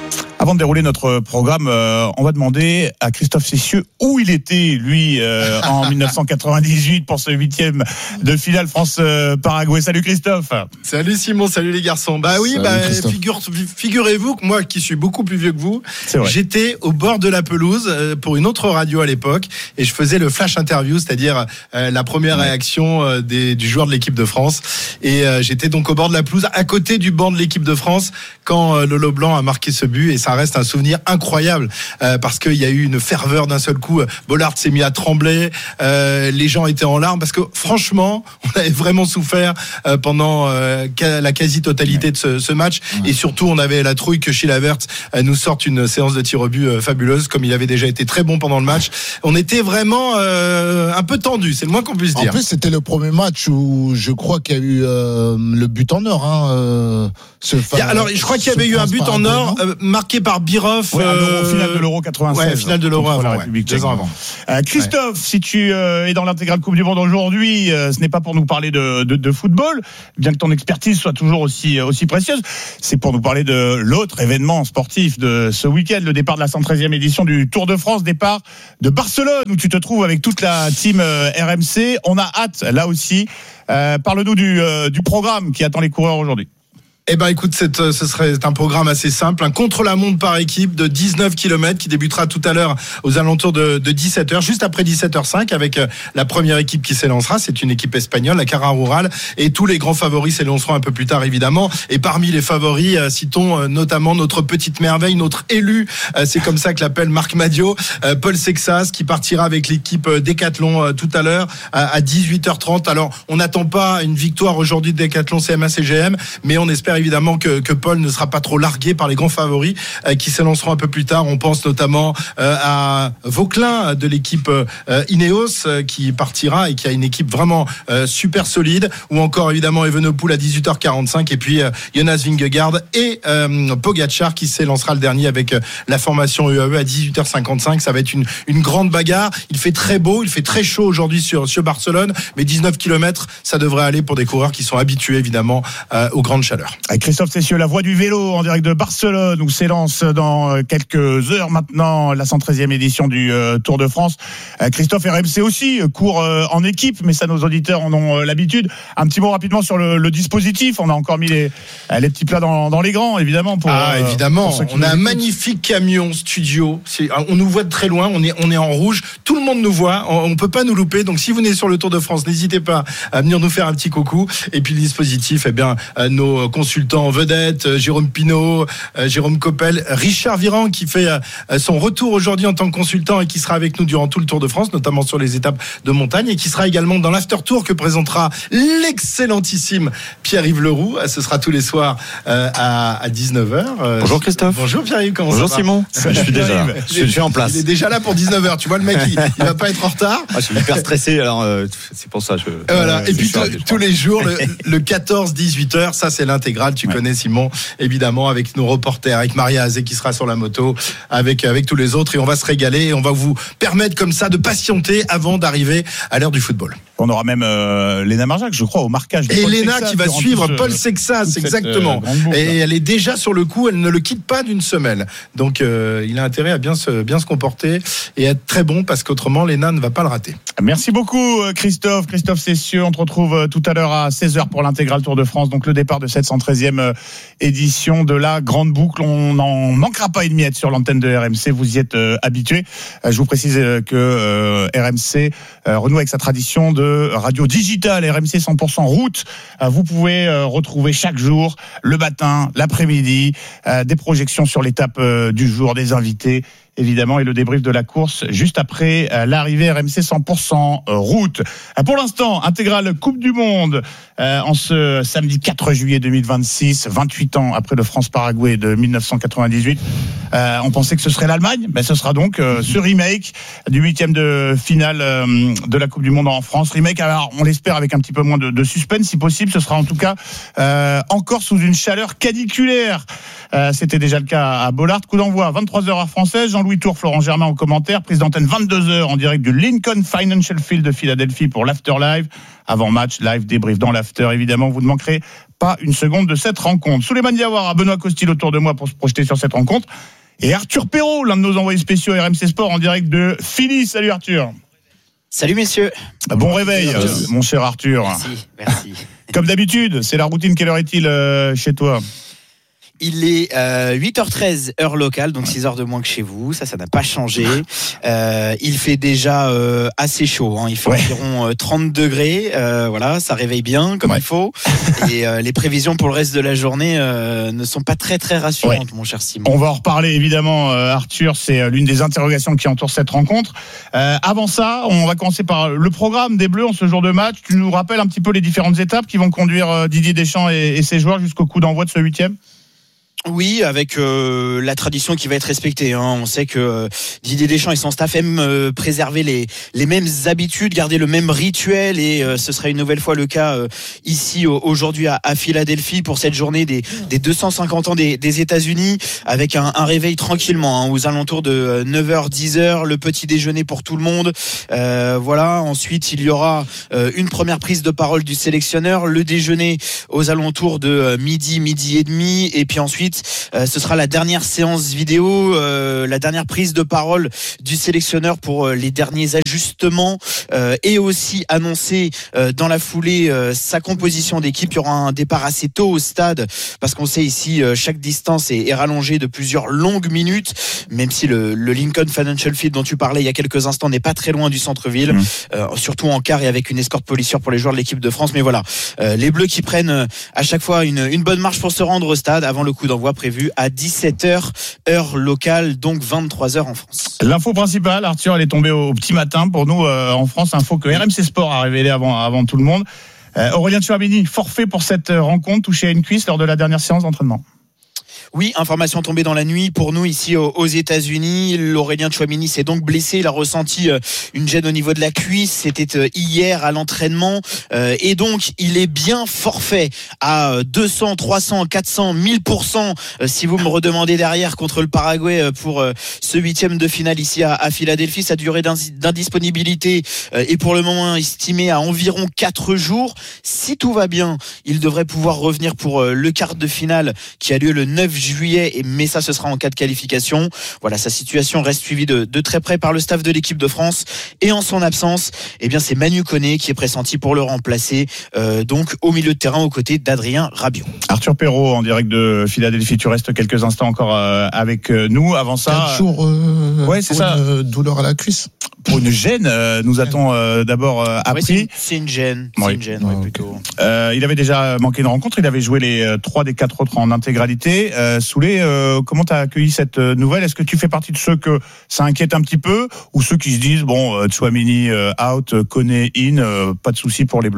Avant de dérouler notre programme, euh, on va demander à Christophe Cessieux où il était, lui, euh, en dix-neuf cent quatre-vingt-dix-huit pour ce huitième de finale France-Paraguay. Salut Christophe. Salut Simon, salut les garçons. Bah oui, bah, figure, figurez-vous que moi, qui suis beaucoup plus vieux que vous, j'étais au bord de la pelouse euh, pour une autre radio à l'époque et je faisais le flash interview, c'est-à-dire euh, la première réaction euh, des, du joueur de l'équipe de France. Et euh, j'étais donc au bord de la pelouse, à côté du banc de l'équipe de France, quand euh, Lolo Blanc a marqué ce but. Et ça reste un souvenir incroyable euh, parce qu'il y a eu une ferveur d'un seul coup. Bollaert s'est mis à trembler, euh, les gens étaient en larmes parce que franchement, on avait vraiment souffert euh, pendant euh, la quasi-totalité de ce, ce match. Et surtout, on avait la trouille que Chilavert euh, nous sorte une séance de tir au but euh, fabuleuse, comme il avait déjà été très bon pendant le match. On était vraiment euh, un peu tendu, c'est le moins qu'on puisse dire. En plus, c'était le premier match où je crois qu'il y a eu euh, le but en or. Hein, euh, ce fa- Alors, je crois qu'il y avait eu un but en or euh, marqué par Birov ouais, euh, au final de l'Euro quatre-vingt-seize. Ouais, finale de l'Euro avant, la ouais, République deux ans avant. Euh, Christophe, ouais. si tu euh, es dans l'intégrale Coupe du Monde aujourd'hui, euh, ce n'est pas pour nous parler de, de, de football, bien que ton expertise soit toujours aussi, aussi précieuse, c'est pour nous parler de l'autre événement sportif de ce week-end, le départ de la cent treizième édition du Tour de France, départ de Barcelone, où tu te trouves avec toute la team euh, R M C. On a hâte, là aussi. Euh, parle-nous du, euh, du programme qui attend les coureurs aujourd'hui. Eh ben, écoute, c'est, ce serait un programme assez simple, un contre-la-montre par équipe de dix-neuf kilomètres qui débutera tout à l'heure aux alentours de, de dix-sept heures, juste après dix-sept heures cinq, avec la première équipe qui s'élancera. C'est une équipe espagnole, la Cara Rural, et tous les grands favoris s'élanceront un peu plus tard, évidemment. Et parmi les favoris, euh, citons euh, notamment notre petite merveille, notre élu, euh, c'est comme ça que l'appelle Marc Madiot, euh, Paul Sexas, qui partira avec l'équipe euh, Décathlon euh, tout à l'heure à, à dix-huit heures trente. Alors, on n'attend pas une victoire aujourd'hui de Décathlon C M A C G M, mais on espère évidemment que, que Paul ne sera pas trop largué par les grands favoris euh, qui s'élanceront un peu plus tard. On pense notamment euh, à Vauclin de l'équipe euh, Ineos euh, qui partira et qui a une équipe vraiment euh, super solide, ou encore évidemment Evenepoel à dix-huit heures quarante-cinq, et puis euh, Jonas Vingegaard et euh, Pogacar qui s'élancera le dernier avec euh, la formation U A E à dix-huit heures cinquante-cinq. Ça va être une, une grande bagarre. Il fait très beau, il fait très chaud aujourd'hui sur, sur Barcelone, mais dix-neuf kilomètres, ça devrait aller pour des coureurs qui sont habitués évidemment euh, aux grandes chaleurs. Avec Christophe Cessieux, la voix du vélo en direct de Barcelone, où s'élance dans quelques heures maintenant la cent treizième édition du euh, Tour de France. Euh, Christophe, R M C aussi court euh, en équipe, mais ça nos auditeurs en ont euh, l'habitude. Un petit mot rapidement sur le, le dispositif. On a encore mis les, les petits plats dans, dans les grands, évidemment. Pour, ah, euh, évidemment. Pour on a un magnifique camion studio. C'est, on nous voit de très loin. On est, on est en rouge. Tout le monde nous voit. On, on peut pas nous louper. Donc, si vous venez sur le Tour de France, n'hésitez pas à venir nous faire un petit coucou. Et puis, le dispositif, eh bien, euh, nos consultants vedettes, Jérôme Pinault, euh, Jérôme Coppel, Richard Viran qui fait euh, son retour aujourd'hui en tant que consultant et qui sera avec nous durant tout le Tour de France, notamment sur les étapes de montagne, et qui sera également dans l'after tour que présentera l'excellentissime Pierre-Yves Leroux. Ce sera tous les soirs euh, à, à dix-neuf heures. Euh, bonjour Christophe. Bonjour Pierre-Yves, comment bonjour ça va? Bonjour Simon. Je suis déjà là. Je suis en place. Il est déjà là pour dix-neuf heures. Tu vois, le mec, il, il va pas être en retard. Ah, je suis hyper stressé, alors euh, c'est pour ça. Je, voilà. euh, et puis chargé, tous les jours, le, le quatorze dix-huit heures, ça c'est l'intégrale. Tu ouais. connais Simon, évidemment, avec nos reporters, avec Maria Azé qui sera sur la moto, avec, avec tous les autres, et on va se régaler et on va vous permettre comme ça de patienter avant d'arriver à l'heure du football. On aura même euh, Léna Marjac, je crois, au marquage. Et Léna qui va suivre Paul Sexas, exactement. Euh, et elle est déjà sur le coup, elle ne le quitte pas d'une semelle. Donc euh, il a intérêt à bien se, bien se comporter et être très bon, parce qu'autrement Léna ne va pas le rater. Merci beaucoup Christophe, Christophe Cessieux. On te retrouve tout à l'heure à seize heures pour l'intégral Tour de France, donc le départ de cette cent treizième édition de la Grande Boucle. On n'en manquera pas une miette sur l'antenne de R M C, vous y êtes euh, habitués. Euh, je vous précise que euh, R M C euh, renoue avec sa tradition de radio digitale, R M C cent pour cent route. Euh, vous pouvez euh, retrouver chaque jour, le matin, l'après-midi, euh, des projections sur l'étape euh, du jour, des invités, évidemment, et le débrief de la course juste après euh, l'arrivée R M C cent pour cent euh, route. Euh, pour l'instant, intégrale Coupe du Monde euh, en ce samedi quatre juillet deux mille vingt-six, vingt-huit ans après le France-Paraguay de dix-neuf cent quatre-vingt-dix-huit. Euh, on pensait que ce serait l'Allemagne, mais ce sera donc euh, ce remake du huitième de finale euh, de la Coupe du Monde en France. Remake, alors on l'espère avec un petit peu moins de, de suspense si possible. Ce sera en tout cas euh, encore sous une chaleur caniculaire. Euh, c'était déjà le cas à Bollaert. Coup d'envoi vingt-trois heures heure française. Jean-Louis Tour, Florent Germain en commentaire. Prise d'antenne vingt-deux heures en direct du Lincoln Financial Field de Philadelphie pour l'After Live. Avant match, live, débrief dans l'After. Évidemment, vous ne manquerez pas une seconde de cette rencontre. Souleymane Diawara, Benoît Costil autour de moi pour se projeter sur cette rencontre. Et Arthur Perrault, l'un de nos envoyés spéciaux R M C Sport en direct de Philly. Salut Arthur. Salut messieurs. Bon réveil, euh, mon cher Arthur. Merci, merci. Comme d'habitude, c'est la routine. Quelle heure est-il euh, chez toi ? Il est euh, huit heures treize heure locale, donc six heures de moins que chez vous. Ça, ça n'a pas changé. Euh, il fait déjà euh, assez chaud. Hein. Il fait ouais. environ euh, trente degrés. Euh, voilà, ça réveille bien comme ouais. il faut. Et euh, les prévisions pour le reste de la journée euh, ne sont pas très très rassurantes, ouais. mon cher Simon. On va en reparler évidemment, euh, Arthur. C'est l'une des interrogations qui entoure cette rencontre. Euh, avant ça, on va commencer par le programme des Bleus en ce jour de match. Tu nous rappelles un petit peu les différentes étapes qui vont conduire euh, Didier Deschamps et, et ses joueurs jusqu'au coup d'envoi de ce huitième ? Oui, avec euh, la tradition qui va être respectée. Hein. On sait que euh, Didier Deschamps et son staff aiment euh, préserver les les mêmes habitudes, garder le même rituel, et euh, ce sera une nouvelle fois le cas euh, ici aujourd'hui à, à Philadelphie pour cette journée des des deux cent cinquante ans des, des États-Unis, avec un, un réveil tranquillement hein, aux alentours de neuf heures dix heures, le petit déjeuner pour tout le monde. Euh, voilà. Ensuite, il y aura euh, une première prise de parole du sélectionneur, le déjeuner aux alentours de euh, midi, midi et demi, et puis ensuite Euh, ce sera la dernière séance vidéo, euh, la dernière prise de parole du sélectionneur pour euh, les derniers ajustements euh, et aussi annoncer euh, dans la foulée euh, sa composition d'équipe. Il y aura un départ assez tôt au stade parce qu'on sait ici euh, chaque distance est, est rallongée de plusieurs longues minutes, même si le, le Lincoln Financial Field dont tu parlais il y a quelques instants n'est pas très loin du centre-ville, mmh. euh, surtout en quart et avec une escorte policière pour les joueurs de l'équipe de France. Mais voilà, euh, les Bleus qui prennent euh, à chaque fois une, une bonne marche pour se rendre au stade avant le coup d'envoi prévu à dix-sept heures heure locale, donc vingt-trois heures en France. L'info principale, Arthur, elle est tombée au petit matin pour nous euh, en France, info que R M C Sport a révélé avant, avant tout le monde. Euh, Aurélien Tchouaméni, forfait pour cette rencontre, touché à une cuisse lors de la dernière séance d'entraînement. Oui, information tombée dans la nuit pour nous ici aux États-Unis. L'Aurélien Tchouaméni s'est donc blessé. Il a ressenti une gêne au niveau de la cuisse. C'était hier à l'entraînement. Et donc, il est bien forfait à deux cents, trois cents, quatre cents, mille pour cent si vous me redemandez derrière contre le Paraguay pour ce huitième de finale ici à Philadelphie. Sa durée d'indisponibilité est pour le moment estimée à environ quatre jours. Si tout va bien, il devrait pouvoir revenir pour le quart de finale qui a lieu le neuf juillet, mais ça ce sera en cas de qualification. Voilà, sa situation reste suivie de, de très près par le staff de l'équipe de France, et en son absence, eh bien c'est Manu Koné qui est pressenti pour le remplacer, euh, donc au milieu de terrain aux côtés d'Adrien Rabiot. Arthur Perrault en direct de Philadelphie, tu restes quelques instants encore euh, avec nous. Avant ça, quatre jours euh, ouais, c'est pour ça. Une douleur à la cuisse. Pour une gêne, euh, nous a-t-on euh, d'abord euh, appris. Ouais, c'est, c'est une gêne, oui. c'est une gêne, ouais, plutôt. Euh, il avait déjà manqué une rencontre, il avait joué les euh, trois des quatre autres en intégralité. Euh, Soulé, euh, comment t'as accueilli cette euh, nouvelle ? Est-ce que tu fais partie de ceux que ça inquiète un petit peu, ou ceux qui se disent bon, euh, Tchouaméni euh, out, Koné in, euh, pas de souci pour les Bleus ?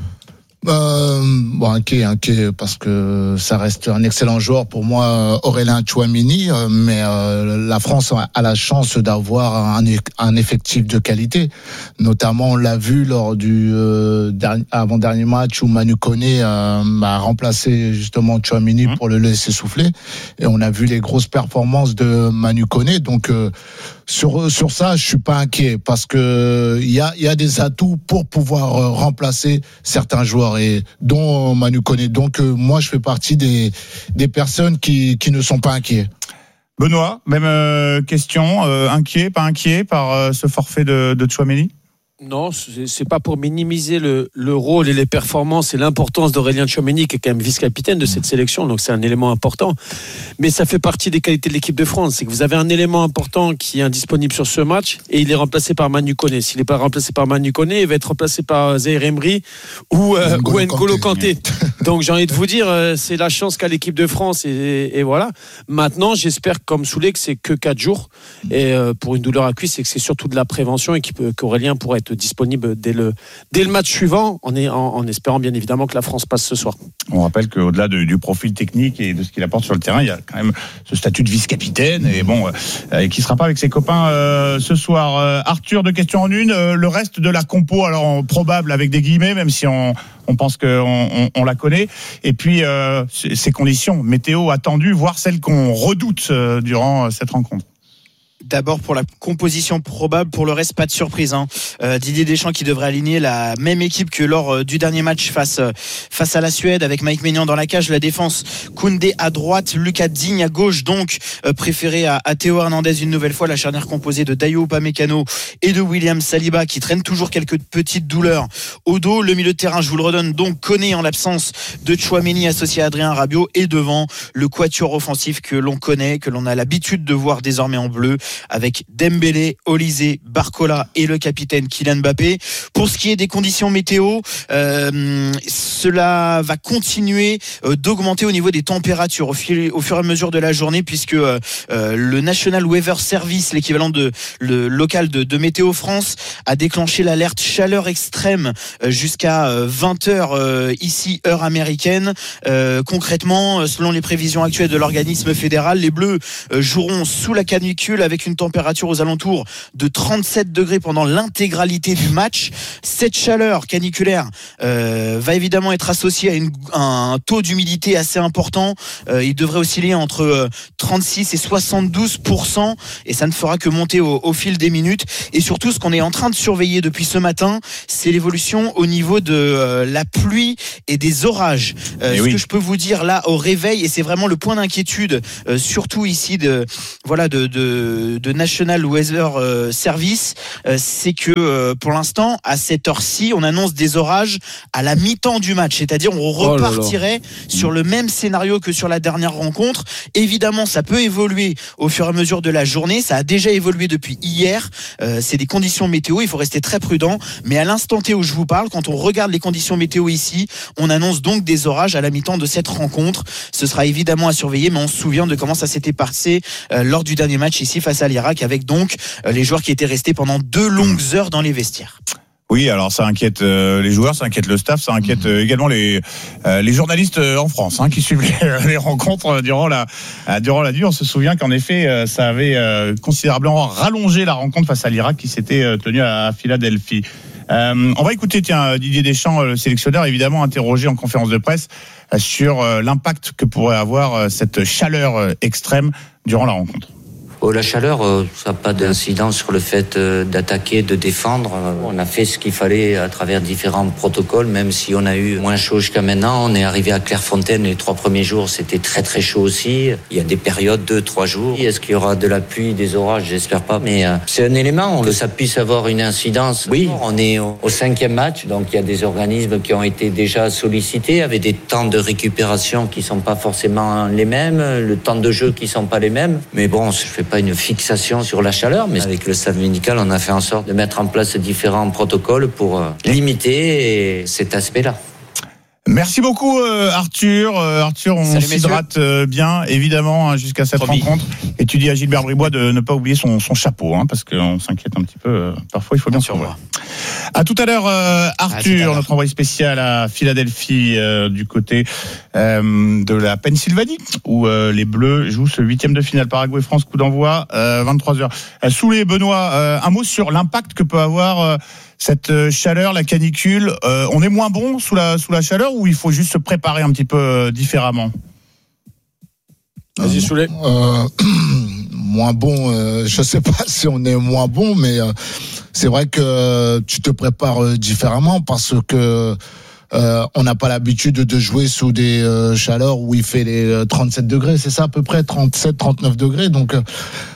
Euh, bon, inquiet, inquiet, parce que ça reste un excellent joueur pour moi, Aurélien Tchouaméni, mais euh, la France a la chance d'avoir un, un effectif de qualité. Notamment, on l'a vu lors du euh, dernier, avant-dernier match où Manu Koné euh, a remplacé justement Tchouaméni mmh. pour le laisser souffler, et on a vu les grosses performances de Manu Koné. Donc euh, sur sur ça, je suis pas inquiet, parce que il y a il y a des atouts pour pouvoir euh, remplacer certains joueurs, et dont Manu Koné. Donc euh, moi, je fais partie des des personnes qui qui ne sont pas inquiets. Benoît, même euh, question, euh, inquiet, pas inquiet par euh, ce forfait de de Tchouaméni ? Non, c'est, c'est pas pour minimiser le, le rôle et les performances et l'importance d'Aurélien Tchouaméni, qui est quand même vice-capitaine de cette sélection, donc c'est un élément important. Mais ça fait partie des qualités de l'équipe de France, c'est que vous avez un élément important qui est indisponible sur ce match, et il est remplacé par Manu Koné. S'il n'est pas remplacé par Manu Koné, il va être remplacé par Zaïre Emery ou euh, ou N'Golo Kanté. Donc j'ai envie de vous dire, euh, c'est la chance qu'a l'équipe de France, et, et voilà. Maintenant, j'espère comme Soulé que c'est que quatre jours, et euh, pour une douleur à cuisse, c'est que c'est surtout de la prévention, et qu'Aurélien pourrait être disponible dès le, dès le match suivant, en, en, en espérant bien évidemment que la France passe ce soir. On rappelle qu'au-delà de, du profil technique et de ce qu'il apporte sur le terrain, il y a quand même ce statut de vice-capitaine, et bon, euh, qui ne sera pas avec ses copains euh, ce soir. Euh, Arthur, deux questions en une. Euh, le reste de la compo, alors probable avec des guillemets, même si on, on pense qu'on on, on la connaît. Et puis, euh, ces conditions météo attendues, voire celles qu'on redoute euh, durant cette rencontre. D'abord pour la composition probable, pour le reste pas de surprise. Hein. Euh, Didier Deschamps qui devrait aligner la même équipe que lors euh, du dernier match face euh, face à la Suède, avec Mike Maignan dans la cage, la défense Koundé à droite, Lucas Digne à gauche, donc euh, préféré à, à Théo Hernandez une nouvelle fois, la charnière composée de Dayot Upamecano et de William Saliba qui traîne toujours quelques petites douleurs au dos. Le milieu de terrain, je vous le redonne, donc Koné en l'absence de Tchouaméni associé à Adrien Rabiot, et devant le quatuor offensif que l'on connaît, que l'on a l'habitude de voir désormais en bleu, avec Dembélé, Olysée, Barcola et le capitaine Kylian Mbappé. Pour ce qui est des conditions météo, euh, cela va continuer euh, d'augmenter au niveau des températures au, fil, au fur et à mesure de la journée, puisque euh, le National Weather Service, l'équivalent de le local de, de Météo France, a déclenché l'alerte chaleur extrême euh, jusqu'à euh, vingt heures euh, ici, heure américaine. Euh, concrètement, selon les prévisions actuelles de l'organisme fédéral, les Bleus euh, joueront sous la canicule avec une température aux alentours de trente-sept degrés pendant l'intégralité du match. Cette chaleur caniculaire euh, va évidemment être associée à, une, à un taux d'humidité assez important. Euh, il devrait osciller entre euh, trente-six et soixante-douze pour cent, et ça ne fera que monter au, au fil des minutes. Et surtout, ce qu'on est en train de surveiller depuis ce matin, c'est l'évolution au niveau de euh, la pluie et des orages. Euh, ce oui. que je peux vous dire là au réveil, et c'est vraiment le point d'inquiétude, euh, surtout ici de voilà de, de, de National Weather euh, Service, euh, c'est que euh, pour l'instant à cette heure-ci, on annonce des orages à la mi-temps du match, c'est-à-dire on repartirait oh là là. sur le même scénario que sur la dernière rencontre. Évidemment, ça peut évoluer au fur et à mesure de la journée, ça a déjà évolué depuis hier. Euh, c'est des conditions météo, il faut rester très prudent, mais à l'instant T où je vous parle, quand on regarde les conditions météo ici, on annonce donc des orages à la mi-temps de cette rencontre. Ce sera évidemment à surveiller, mais on se souvient de comment ça s'était passé euh, lors du dernier match ici face à l'Irak, avec donc euh, les joueurs qui étaient restés pendant deux longues heures dans les vestiaires. Oui, alors ça inquiète euh, les joueurs, ça inquiète le staff, ça inquiète euh, également les euh, les journalistes euh, en France hein, qui suivent les, les rencontres euh, durant la euh, durant la nuit. On se souvient qu'en effet, euh, ça avait euh, considérablement rallongé la rencontre face à l'Irak qui s'était euh, tenue à Philadelphie. Euh, on va écouter tiens Didier Deschamps, le sélectionneur, évidemment interrogé en conférence de presse euh, sur euh, l'impact que pourrait avoir euh, cette chaleur euh, extrême durant la rencontre. Oh, la chaleur, ça n'a pas d'incidence sur le fait d'attaquer, de défendre. On a fait ce qu'il fallait à travers différents protocoles, même si on a eu moins chaud jusqu'à maintenant. On est arrivé à Clairefontaine, les trois premiers jours, c'était très très chaud aussi. Il y a des périodes, deux, trois jours. Est-ce qu'il y aura de la pluie, des orages? J'espère pas, mais euh, c'est un élément que ça puisse avoir une incidence. Oui, on est au, au cinquième match, donc il y a des organismes qui ont été déjà sollicités, avec des temps de récupération qui sont pas forcément les mêmes, le temps de jeu qui sont pas les mêmes. Mais bon, je fais pas une fixation sur la chaleur, mais avec le staff médical, on a fait en sorte de mettre en place différents protocoles pour limiter cet aspect-là. Merci beaucoup euh, Arthur. Euh, Arthur, on Salut, s'hydrate euh, bien, évidemment, hein, jusqu'à cette Promis. rencontre. Et tu dis à Gilbert Bribois de ne pas oublier son, son chapeau, hein, parce qu'on s'inquiète un petit peu. Euh, parfois, il faut bien se revoir. À tout à l'heure, euh, Arthur, à l'heure. Notre envoyé spécial à Philadelphie, euh, du côté euh, de la Pennsylvanie, où euh, les Bleus jouent ce huitième de finale Paraguay-France, coup d'envoi, euh, vingt-trois heures. Euh, Soulé, Benoît, euh, un mot sur l'impact que peut avoir euh, cette chaleur, la canicule. Euh, on est moins bon sous la, sous la chaleur, ou il faut juste se préparer un petit peu euh, différemment? Vas-y, Soulé. Euh, moins bon, euh, je sais pas si on est moins bon, mais euh, c'est vrai que euh, tu te prépares euh, différemment, parce que euh, on n'a pas l'habitude de jouer sous des euh, chaleurs où il fait les trente-sept degrés, c'est ça à peu près, trente-sept, trente-neuf degrés, donc euh,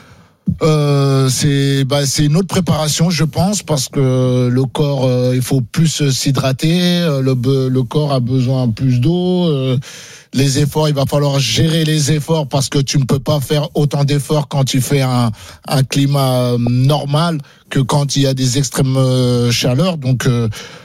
Euh, c'est bah c'est une autre préparation, je pense, parce que le corps, euh, il faut plus s'hydrater, le le corps a besoin plus d'eau, euh, les efforts, il va falloir gérer les efforts, parce que tu ne peux pas faire autant d'efforts quand tu fais un un climat normal que quand il y a des extrêmes chaleurs, donc euh,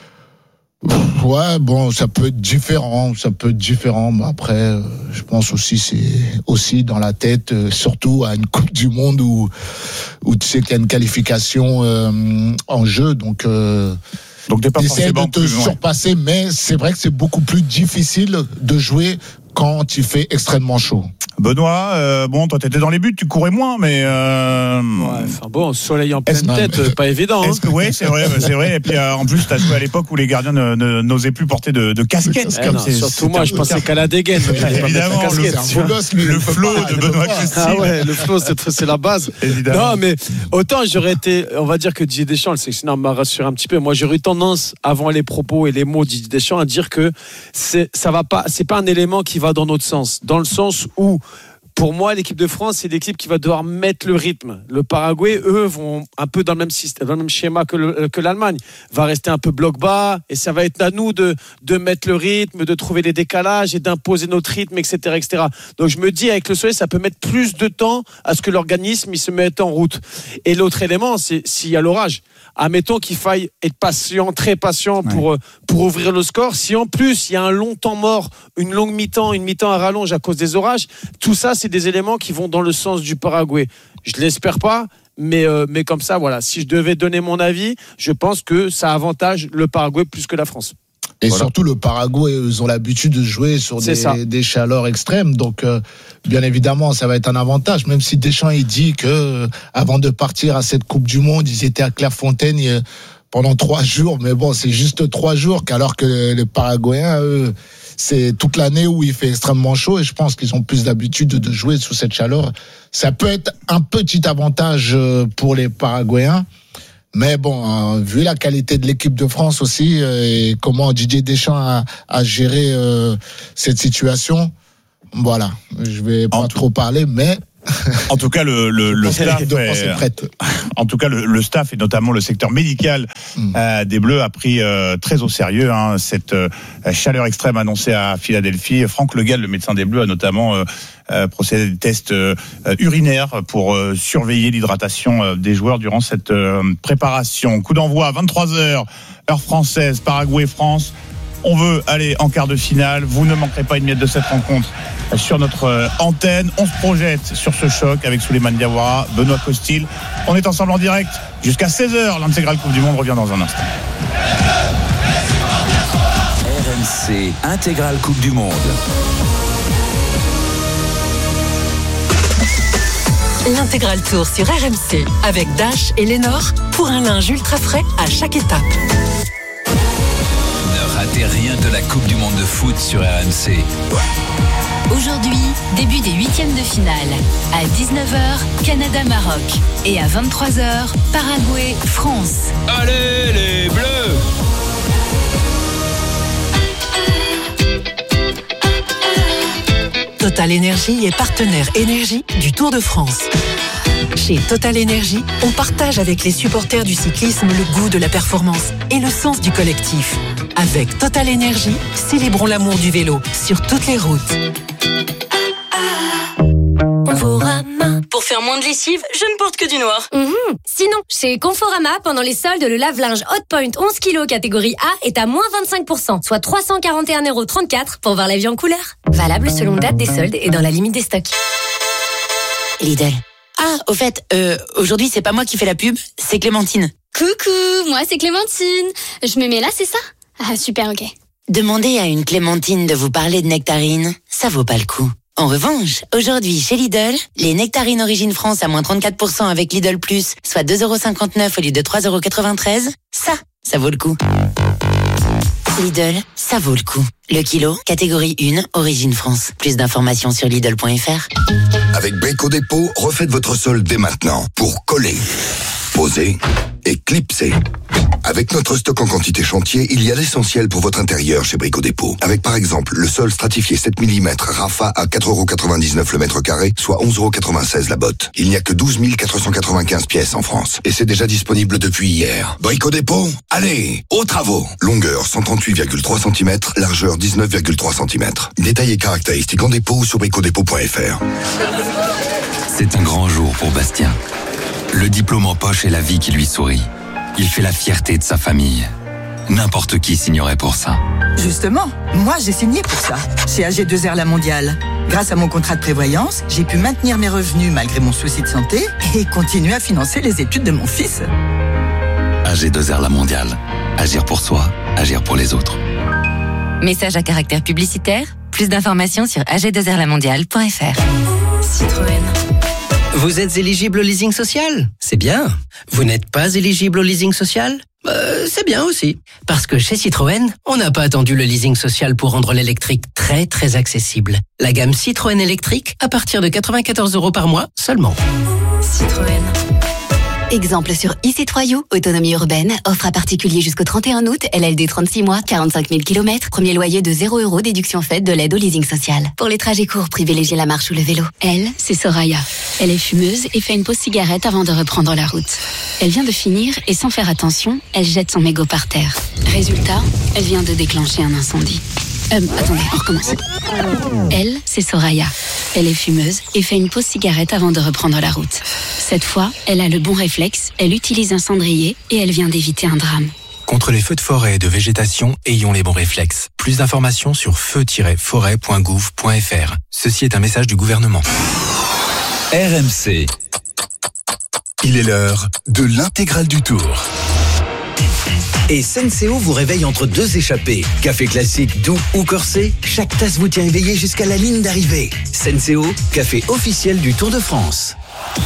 ouais, bon, ça peut être différent, ça peut être différent. Mais après, je pense aussi, c'est aussi dans la tête, surtout à une Coupe du Monde où, où tu sais qu'il y a une qualification euh, en jeu, donc. Euh, donc t'es pas forcément de te plus, surpasser, ouais. Mais c'est vrai que c'est beaucoup plus difficile de jouer quand il fait extrêmement chaud. Benoît, euh, bon, toi t'étais dans les buts, tu courais moins, mais euh... ouais, enfin bon, soleil en pleine est-ce, tête, non, mais... pas évident. Hein. Que, oui, c'est vrai, c'est vrai. Et puis euh, en plus, t'as joué à l'époque où les gardiens ne, ne, n'osaient plus porter de, de casquette. Eh non, c'est, surtout c'est moi, je pensais qu'à la dégaine. Évidemment, pas le, gosse, lui, le flow de Benoît Costil. Ah ouais, le flow, c'est, c'est la base. Évidemment. Non, mais autant j'aurais été, on va dire que Didier Deschamps, le sélectionneur, m'a rassuré un petit peu. Moi, j'aurais eu tendance, avant les propos et les mots de Didier Deschamps, à dire que c'est, ça va pas, c'est pas un élément qui va dans notre sens, dans le sens où pour moi, l'équipe de France, c'est l'équipe qui va devoir mettre le rythme. Le Paraguay, eux, vont un peu dans le même système, dans le même schéma que, le, que l'Allemagne. Va rester un peu bloc bas, et ça va être à nous de, de mettre le rythme, de trouver les décalages et d'imposer notre rythme, et cetera, et cetera. Donc je me dis, avec le soleil, ça peut mettre plus de temps à ce que l'organisme il se mette en route. Et l'autre élément, c'est s'il y a l'orage. Admettons qu'il faille être patient, très patient pour, ouais. pour ouvrir le score. Si en plus il y a un long temps mort, une longue mi-temps, une mi-temps à rallonge à cause des orages, tout ça c'est des éléments qui vont dans le sens du Paraguay. Je ne l'espère pas, mais, euh, mais comme ça, voilà. Si je devais donner mon avis, je pense que ça avantage le Paraguay plus que la France. Et voilà. Surtout le Paraguay, ils ont l'habitude de jouer sur des, des chaleurs extrêmes, donc euh, bien évidemment ça va être un avantage. Même si Deschamps il dit que euh, avant de partir à cette Coupe du Monde, ils étaient à Clairefontaine euh, pendant trois jours, mais bon c'est juste trois jours, qu'alors que les, les Paraguayens, eux, c'est toute l'année où il fait extrêmement chaud, et je pense qu'ils ont plus d'habitude de jouer sous cette chaleur. Ça peut être un petit avantage pour les Paraguayens. Mais bon, euh, vu la qualité de l'équipe de France aussi, euh, et comment Didier Deschamps a, a géré euh, cette situation, voilà, je vais pas en trop tout... parler, mais... En tout cas, le, le, le staff est, en tout cas, le, le staff et notamment le secteur médical mm. euh, des Bleus a pris euh, très au sérieux hein, cette euh, chaleur extrême annoncée à Philadelphie. Franck Le Gall, le médecin des Bleus, a notamment euh, euh, procédé à des tests euh, urinaires pour euh, surveiller l'hydratation euh, des joueurs durant cette euh, préparation. Coup d'envoi à vingt-trois heures, heure française, Paraguay-France. On veut aller en quart de finale. Vous ne manquerez pas une miette de cette rencontre sur notre antenne. On se projette sur ce choc avec Souleymane Diawara, Benoît Costil. On est ensemble en direct jusqu'à seize heures. L'intégrale Coupe du Monde revient dans un instant. R M C Intégrale Coupe du Monde. L'Intégral Tour sur R M C avec Dash et Lénore pour un linge ultra frais à chaque étape. Ne ratez rien de la Coupe du Monde de foot sur R M C. Aujourd'hui, début des huitièmes de finale. À dix-neuf heures, Canada-Maroc. Et à vingt-trois heures, Paraguay-France. Allez les Bleus! Total Énergie est partenaire énergie du Tour de France. Chez Total Énergie, on partage avec les supporters du cyclisme le goût de la performance et le sens du collectif. Avec Total Énergie, célébrons l'amour du vélo sur toutes les routes. Conforama. Pour faire moins de lessive, je ne porte que du noir. Mmh. Sinon, chez Conforama, pendant les soldes, le lave-linge Hotpoint onze kilos catégorie A est à moins vingt-cinq pour cent, soit trois cent quarante et un euros trente-quatre pour voir la vie en couleur. Valable selon date des soldes et dans la limite des stocks. Lidl. Ah, au fait, euh, aujourd'hui, c'est pas moi qui fais la pub, c'est Clémentine. Coucou, moi c'est Clémentine. Je me mets là, c'est ça? Ah, super, ok. Demandez à une Clémentine de vous parler de nectarines, ça vaut pas le coup. En revanche, aujourd'hui, chez Lidl, les nectarines Origine France à moins trente-quatre pour cent avec Lidl Plus, soit deux euros cinquante-neuf au lieu de trois euros quatre-vingt-treize, ça, ça vaut le coup. Lidl, ça vaut le coup. Le kilo, catégorie un, Origine France. Plus d'informations sur Lidl point F R. Avec Brico Dépôt, refaites votre sol dès maintenant pour coller, poser et clipser. Avec notre stock en quantité chantier, il y a l'essentiel pour votre intérieur chez Brico Dépôt. Avec par exemple le sol stratifié sept millimètres Rafa à quatre euros quatre-vingt-dix-neuf le mètre carré, soit onze euros quatre-vingt-seize la botte. Il n'y a que douze mille quatre cent quatre-vingt-quinze pièces en France. Et c'est déjà disponible depuis hier. Brico Dépôt, allez, aux travaux. Longueur cent trente-huit virgule trois centimètres, largeur dix-neuf virgule trois centimètres. Détails et caractéristiques en dépôt sur bricodépôt point F R. C'est un grand jour pour Bastien. Le diplôme en poche et la vie qui lui sourit. Il fait la fierté de sa famille. N'importe qui signerait pour ça. Justement, moi j'ai signé pour ça, chez A G deux R La Mondiale. Grâce à mon contrat de prévoyance, j'ai pu maintenir mes revenus malgré mon souci de santé et continuer à financer les études de mon fils. A G deux R La Mondiale. Agir pour soi, agir pour les autres. Message à caractère publicitaire. Plus d'informations sur a g deux r la mondiale point f r. Citroën. Vous êtes éligible au leasing social ? C'est bien. Vous n'êtes pas éligible au leasing social ? Euh, c'est bien aussi. Parce que chez Citroën, on n'a pas attendu le leasing social pour rendre l'électrique très très accessible. La gamme Citroën électrique à partir de quatre-vingt-quatorze euros par mois seulement. Citroën. Exemple sur e c trois u, autonomie urbaine, offre à particulier jusqu'au trente et un août, L L D trente-six mois, quarante-cinq mille kilomètres, premier loyer de zéro euros, déduction faite de l'aide au leasing social. Pour les trajets courts, privilégiez la marche ou le vélo. Elle, c'est Soraya. Elle est fumeuse et fait une pause cigarette avant de reprendre la route. Elle vient de finir et sans faire attention, elle jette son mégot par terre. Résultat, elle vient de déclencher un incendie. Euh, attendez, on recommence. Elle, c'est Soraya. Elle est fumeuse et fait une pause cigarette avant de reprendre la route. Cette fois, elle a le bon réflexe, elle utilise un cendrier et elle vient d'éviter un drame. Contre les feux de forêt et de végétation, ayons les bons réflexes. Plus d'informations sur feu tiret forêt point gouv point f r. Ceci est un message du gouvernement. R M C. Il est l'heure de l'intégrale du Tour. Et Senseo vous réveille entre deux échappées. Café classique, doux ou corsé, chaque tasse vous tient éveillé jusqu'à la ligne d'arrivée. Senseo, café officiel du Tour de France.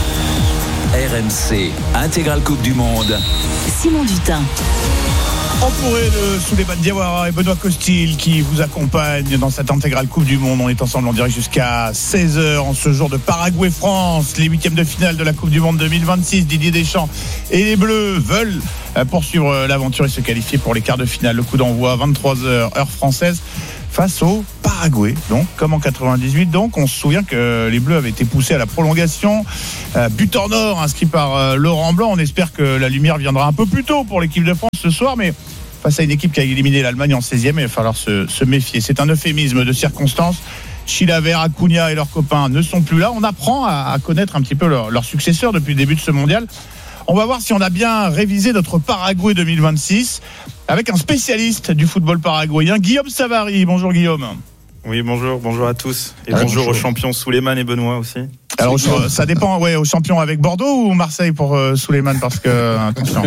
R M C, intégrale Coupe du Monde. Simon Dutin. Entouré de Souleymane Diawara et Benoît Costil qui vous accompagnent dans cette intégrale Coupe du Monde. On est ensemble en direct jusqu'à seize heures en ce jour de Paraguay-France. Les huitièmes de finale de la Coupe du Monde deux mille vingt-six. Didier Deschamps et les Bleus veulent poursuivre l'aventure et se qualifier pour les quarts de finale. Le coup d'envoi vingt-trois heures heure française face au Paraguay. Donc, comme en quatre-vingt-dix-huit, donc on se souvient que les Bleus avaient été poussés à la prolongation. Euh, but en or inscrit par euh, Laurent Blanc. On espère que la lumière viendra un peu plus tôt pour l'équipe de France ce soir, mais face à une équipe qui a éliminé l'Allemagne en seizième, il va falloir se, se méfier. C'est un euphémisme de circonstance. Chilavert, Acuna et leurs copains ne sont plus là. On apprend à, à connaître un petit peu leurs leur successeurs depuis le début de ce mondial. On va voir si on a bien révisé notre Paraguay deux mille vingt-six avec un spécialiste du football paraguayen, Guillaume Savary. Bonjour Guillaume. Oui, bonjour, bonjour à tous. Et ah, bonjour, bonjour aux champions Souleymane et Benoît aussi. Alors, ça dépend, ouais, aux champions avec Bordeaux ou Marseille pour euh, Souleymane, parce que, attention.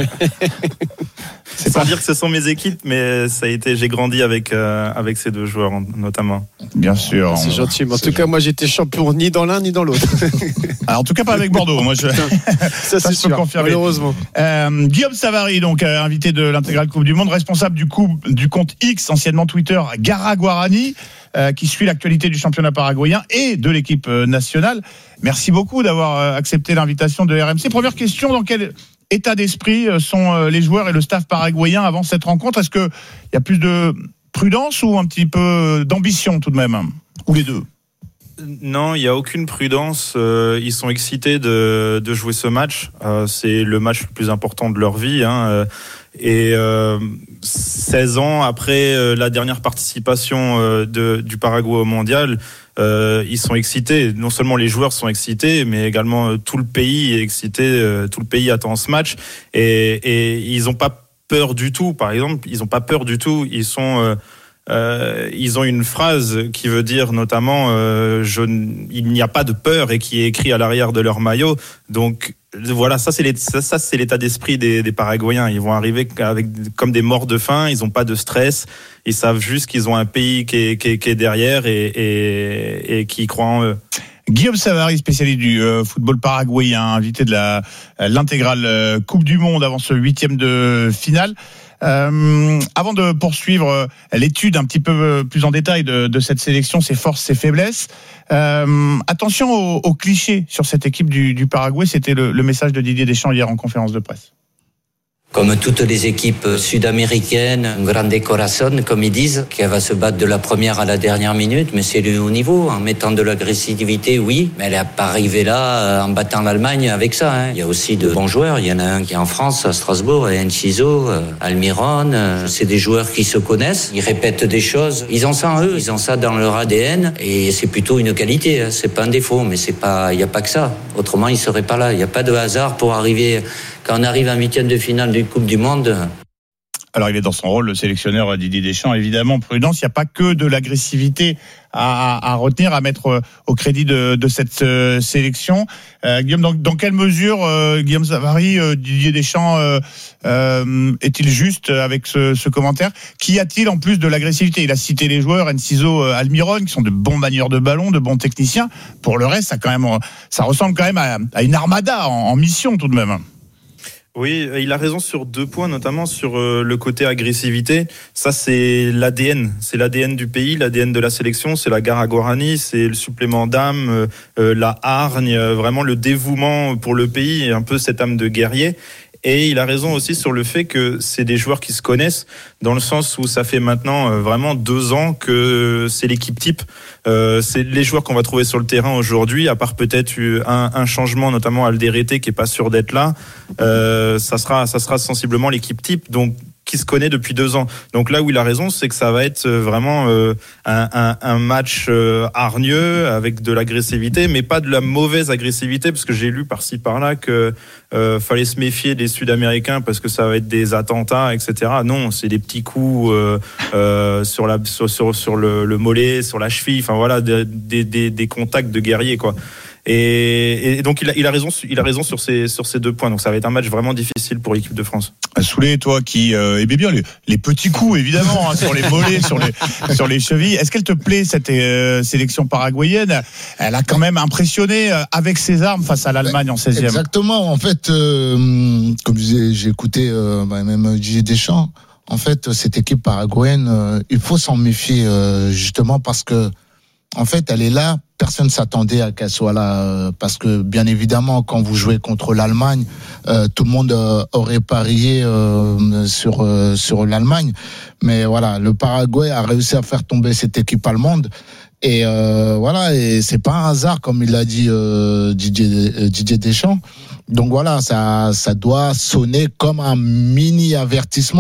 C'est pas dire que ce sont mes équipes, mais ça a été, j'ai grandi avec, euh, avec ces deux joueurs, notamment. Bien sûr. C'est gentil, mais en tout gentil. cas, moi, j'étais champion ni dans l'un ni dans l'autre. Alors, en tout cas, pas avec Bordeaux. Moi, je, ça, ça, c'est sûr, confirmer. Malheureusement. Euh, Guillaume Savary, donc, euh, invité de l'intégrale Coupe du Monde, responsable du, coup, du compte X, anciennement Twitter, Gara Guarani, euh, qui suit l'actualité du championnat paraguayen et de l'équipe euh, nationale. Merci beaucoup d'avoir euh, accepté l'invitation de R M C. Première question, dans quel état d'esprit sont euh, les joueurs et le staff paraguayen avant cette rencontre ? Est-ce qu'il y a plus de prudence ou un petit peu d'ambition tout de même ? Ou les deux ? Non, il n'y a aucune prudence. Euh, ils sont excités de, de jouer ce match. Euh, c'est le match le plus important de leur vie. Hein. Et euh, seize ans après euh, la dernière participation euh, de, du Paraguay au mondial, euh, ils sont excités. Non seulement les joueurs sont excités, mais également euh, tout le pays est excité. Euh, tout le pays attend ce match. Et, et ils n'ont pas peur du tout. Par exemple, ils n'ont pas peur du tout. Ils sont... Euh, Euh, ils ont une phrase qui veut dire notamment euh, je, il n'y a pas de peur et qui est écrit à l'arrière de leur maillot. Donc voilà, ça c'est, les, ça, ça c'est l'état d'esprit des, des Paraguayens. Ils vont arriver avec, comme des morts de faim, ils n'ont pas de stress, ils savent juste qu'ils ont un pays qui est, qui est, qui est derrière et, et, et qui croit en eux. Guillaume Savary, spécialiste du euh, football paraguayen, invité de la, l'intégrale euh, Coupe du Monde avant ce huitième de finale. Euh, avant de poursuivre l'étude un petit peu plus en détail de, de cette sélection, ses forces, ses faiblesses, euh, attention aux, aux clichés sur cette équipe du, du Paraguay. C'était le, le message de Didier Deschamps hier en conférence de presse. Comme toutes les équipes sud-américaines, un grande corazón, comme ils disent, qui va se battre de la première à la dernière minute, mais c'est le haut niveau, en mettant de l'agressivité, oui, mais elle n'est pas arrivée là en battant l'Allemagne avec ça. Hein. Il y a aussi de bons joueurs, il y en a un qui est en France, à Strasbourg, Enciso, Almiron, c'est des joueurs qui se connaissent, ils répètent des choses, ils ont ça en eux, ils ont ça dans leur A D N, et c'est plutôt une qualité, hein. C'est pas un défaut, mais c'est pas, il n'y a pas que ça, autrement ils ne seraient pas là, il n'y a pas de hasard pour arriver... Quand on arrive en huitième de finale d'une Coupe du Monde. Alors il est dans son rôle, le sélectionneur Didier Deschamps, évidemment, prudence, il n'y a pas que de l'agressivité à, à, à retenir, à mettre au crédit de, de cette euh, sélection. Euh, Guillaume, dans, dans quelle mesure, euh, Guillaume Savary, euh, Didier Deschamps euh, euh, est-il juste avec ce, ce commentaire? Qu'y a-t-il en plus de l'agressivité? Il a cité les joueurs, Enciso, euh, Almiron, qui sont de bons manieurs de ballon, de bons techniciens. Pour le reste, ça, quand même, ça ressemble quand même à, à une armada en, en mission tout de même. Oui, il a raison sur deux points, notamment sur le côté agressivité. Ça, c'est l'A D N. C'est l'A D N du pays, l'A D N de la sélection. C'est la Gara Guarani, c'est le supplément d'âme, euh, la hargne, vraiment le dévouement pour le pays, un peu cette âme de guerrier. Et il a raison aussi sur le fait que c'est des joueurs qui se connaissent, dans le sens où ça fait maintenant euh, vraiment deux ans que c'est l'équipe type. Euh, c'est les joueurs qu'on va trouver sur le terrain aujourd'hui, à part peut-être un, un changement, notamment Alderete qui est pas sûr d'être là. Euh, ça sera, ça sera sensiblement l'équipe type. Donc qui se connaît depuis deux ans. Donc là où il a raison, c'est que ça va être vraiment euh, un, un, un match euh, hargneux avec de l'agressivité, mais pas de la mauvaise agressivité, parce que j'ai lu par-ci par-là que euh, fallait se méfier des Sud-Américains parce que ça va être des attentats, et cetera. Non, c'est des petits coups euh, euh, sur la sur sur, sur le, le mollet, sur la cheville. Enfin voilà, des des, des, des contacts de guerriers quoi. Et, et donc il a, il a raison, il a raison sur ces sur ces deux points. Donc ça va être un match vraiment difficile pour l'équipe de France. Soulé, toi qui euh, aimais bien les, les petits coups évidemment hein, sur les mollets, sur les sur les chevilles. Est-ce qu'elle te plaît cette euh, sélection paraguayenne? Elle a quand même impressionné euh, avec ses armes face à l'Allemagne en seizième. Exactement. En fait, euh, comme je disais, j'ai écouté euh, bah, même Didier Deschamps. En fait, cette équipe paraguayenne, euh, il faut s'en méfier euh, justement parce que en fait, elle est là. Personne ne s'attendait à qu'elle soit là euh, parce que bien évidemment, quand vous jouez contre l'Allemagne, euh, tout le monde euh, aurait parié euh, sur euh, sur l'Allemagne. Mais voilà, le Paraguay a réussi à faire tomber cette équipe allemande. Et euh, voilà, et c'est pas un hasard comme il l'a dit euh, Didier, euh, Didier Deschamps. Donc voilà, ça ça doit sonner comme un mini avertissement.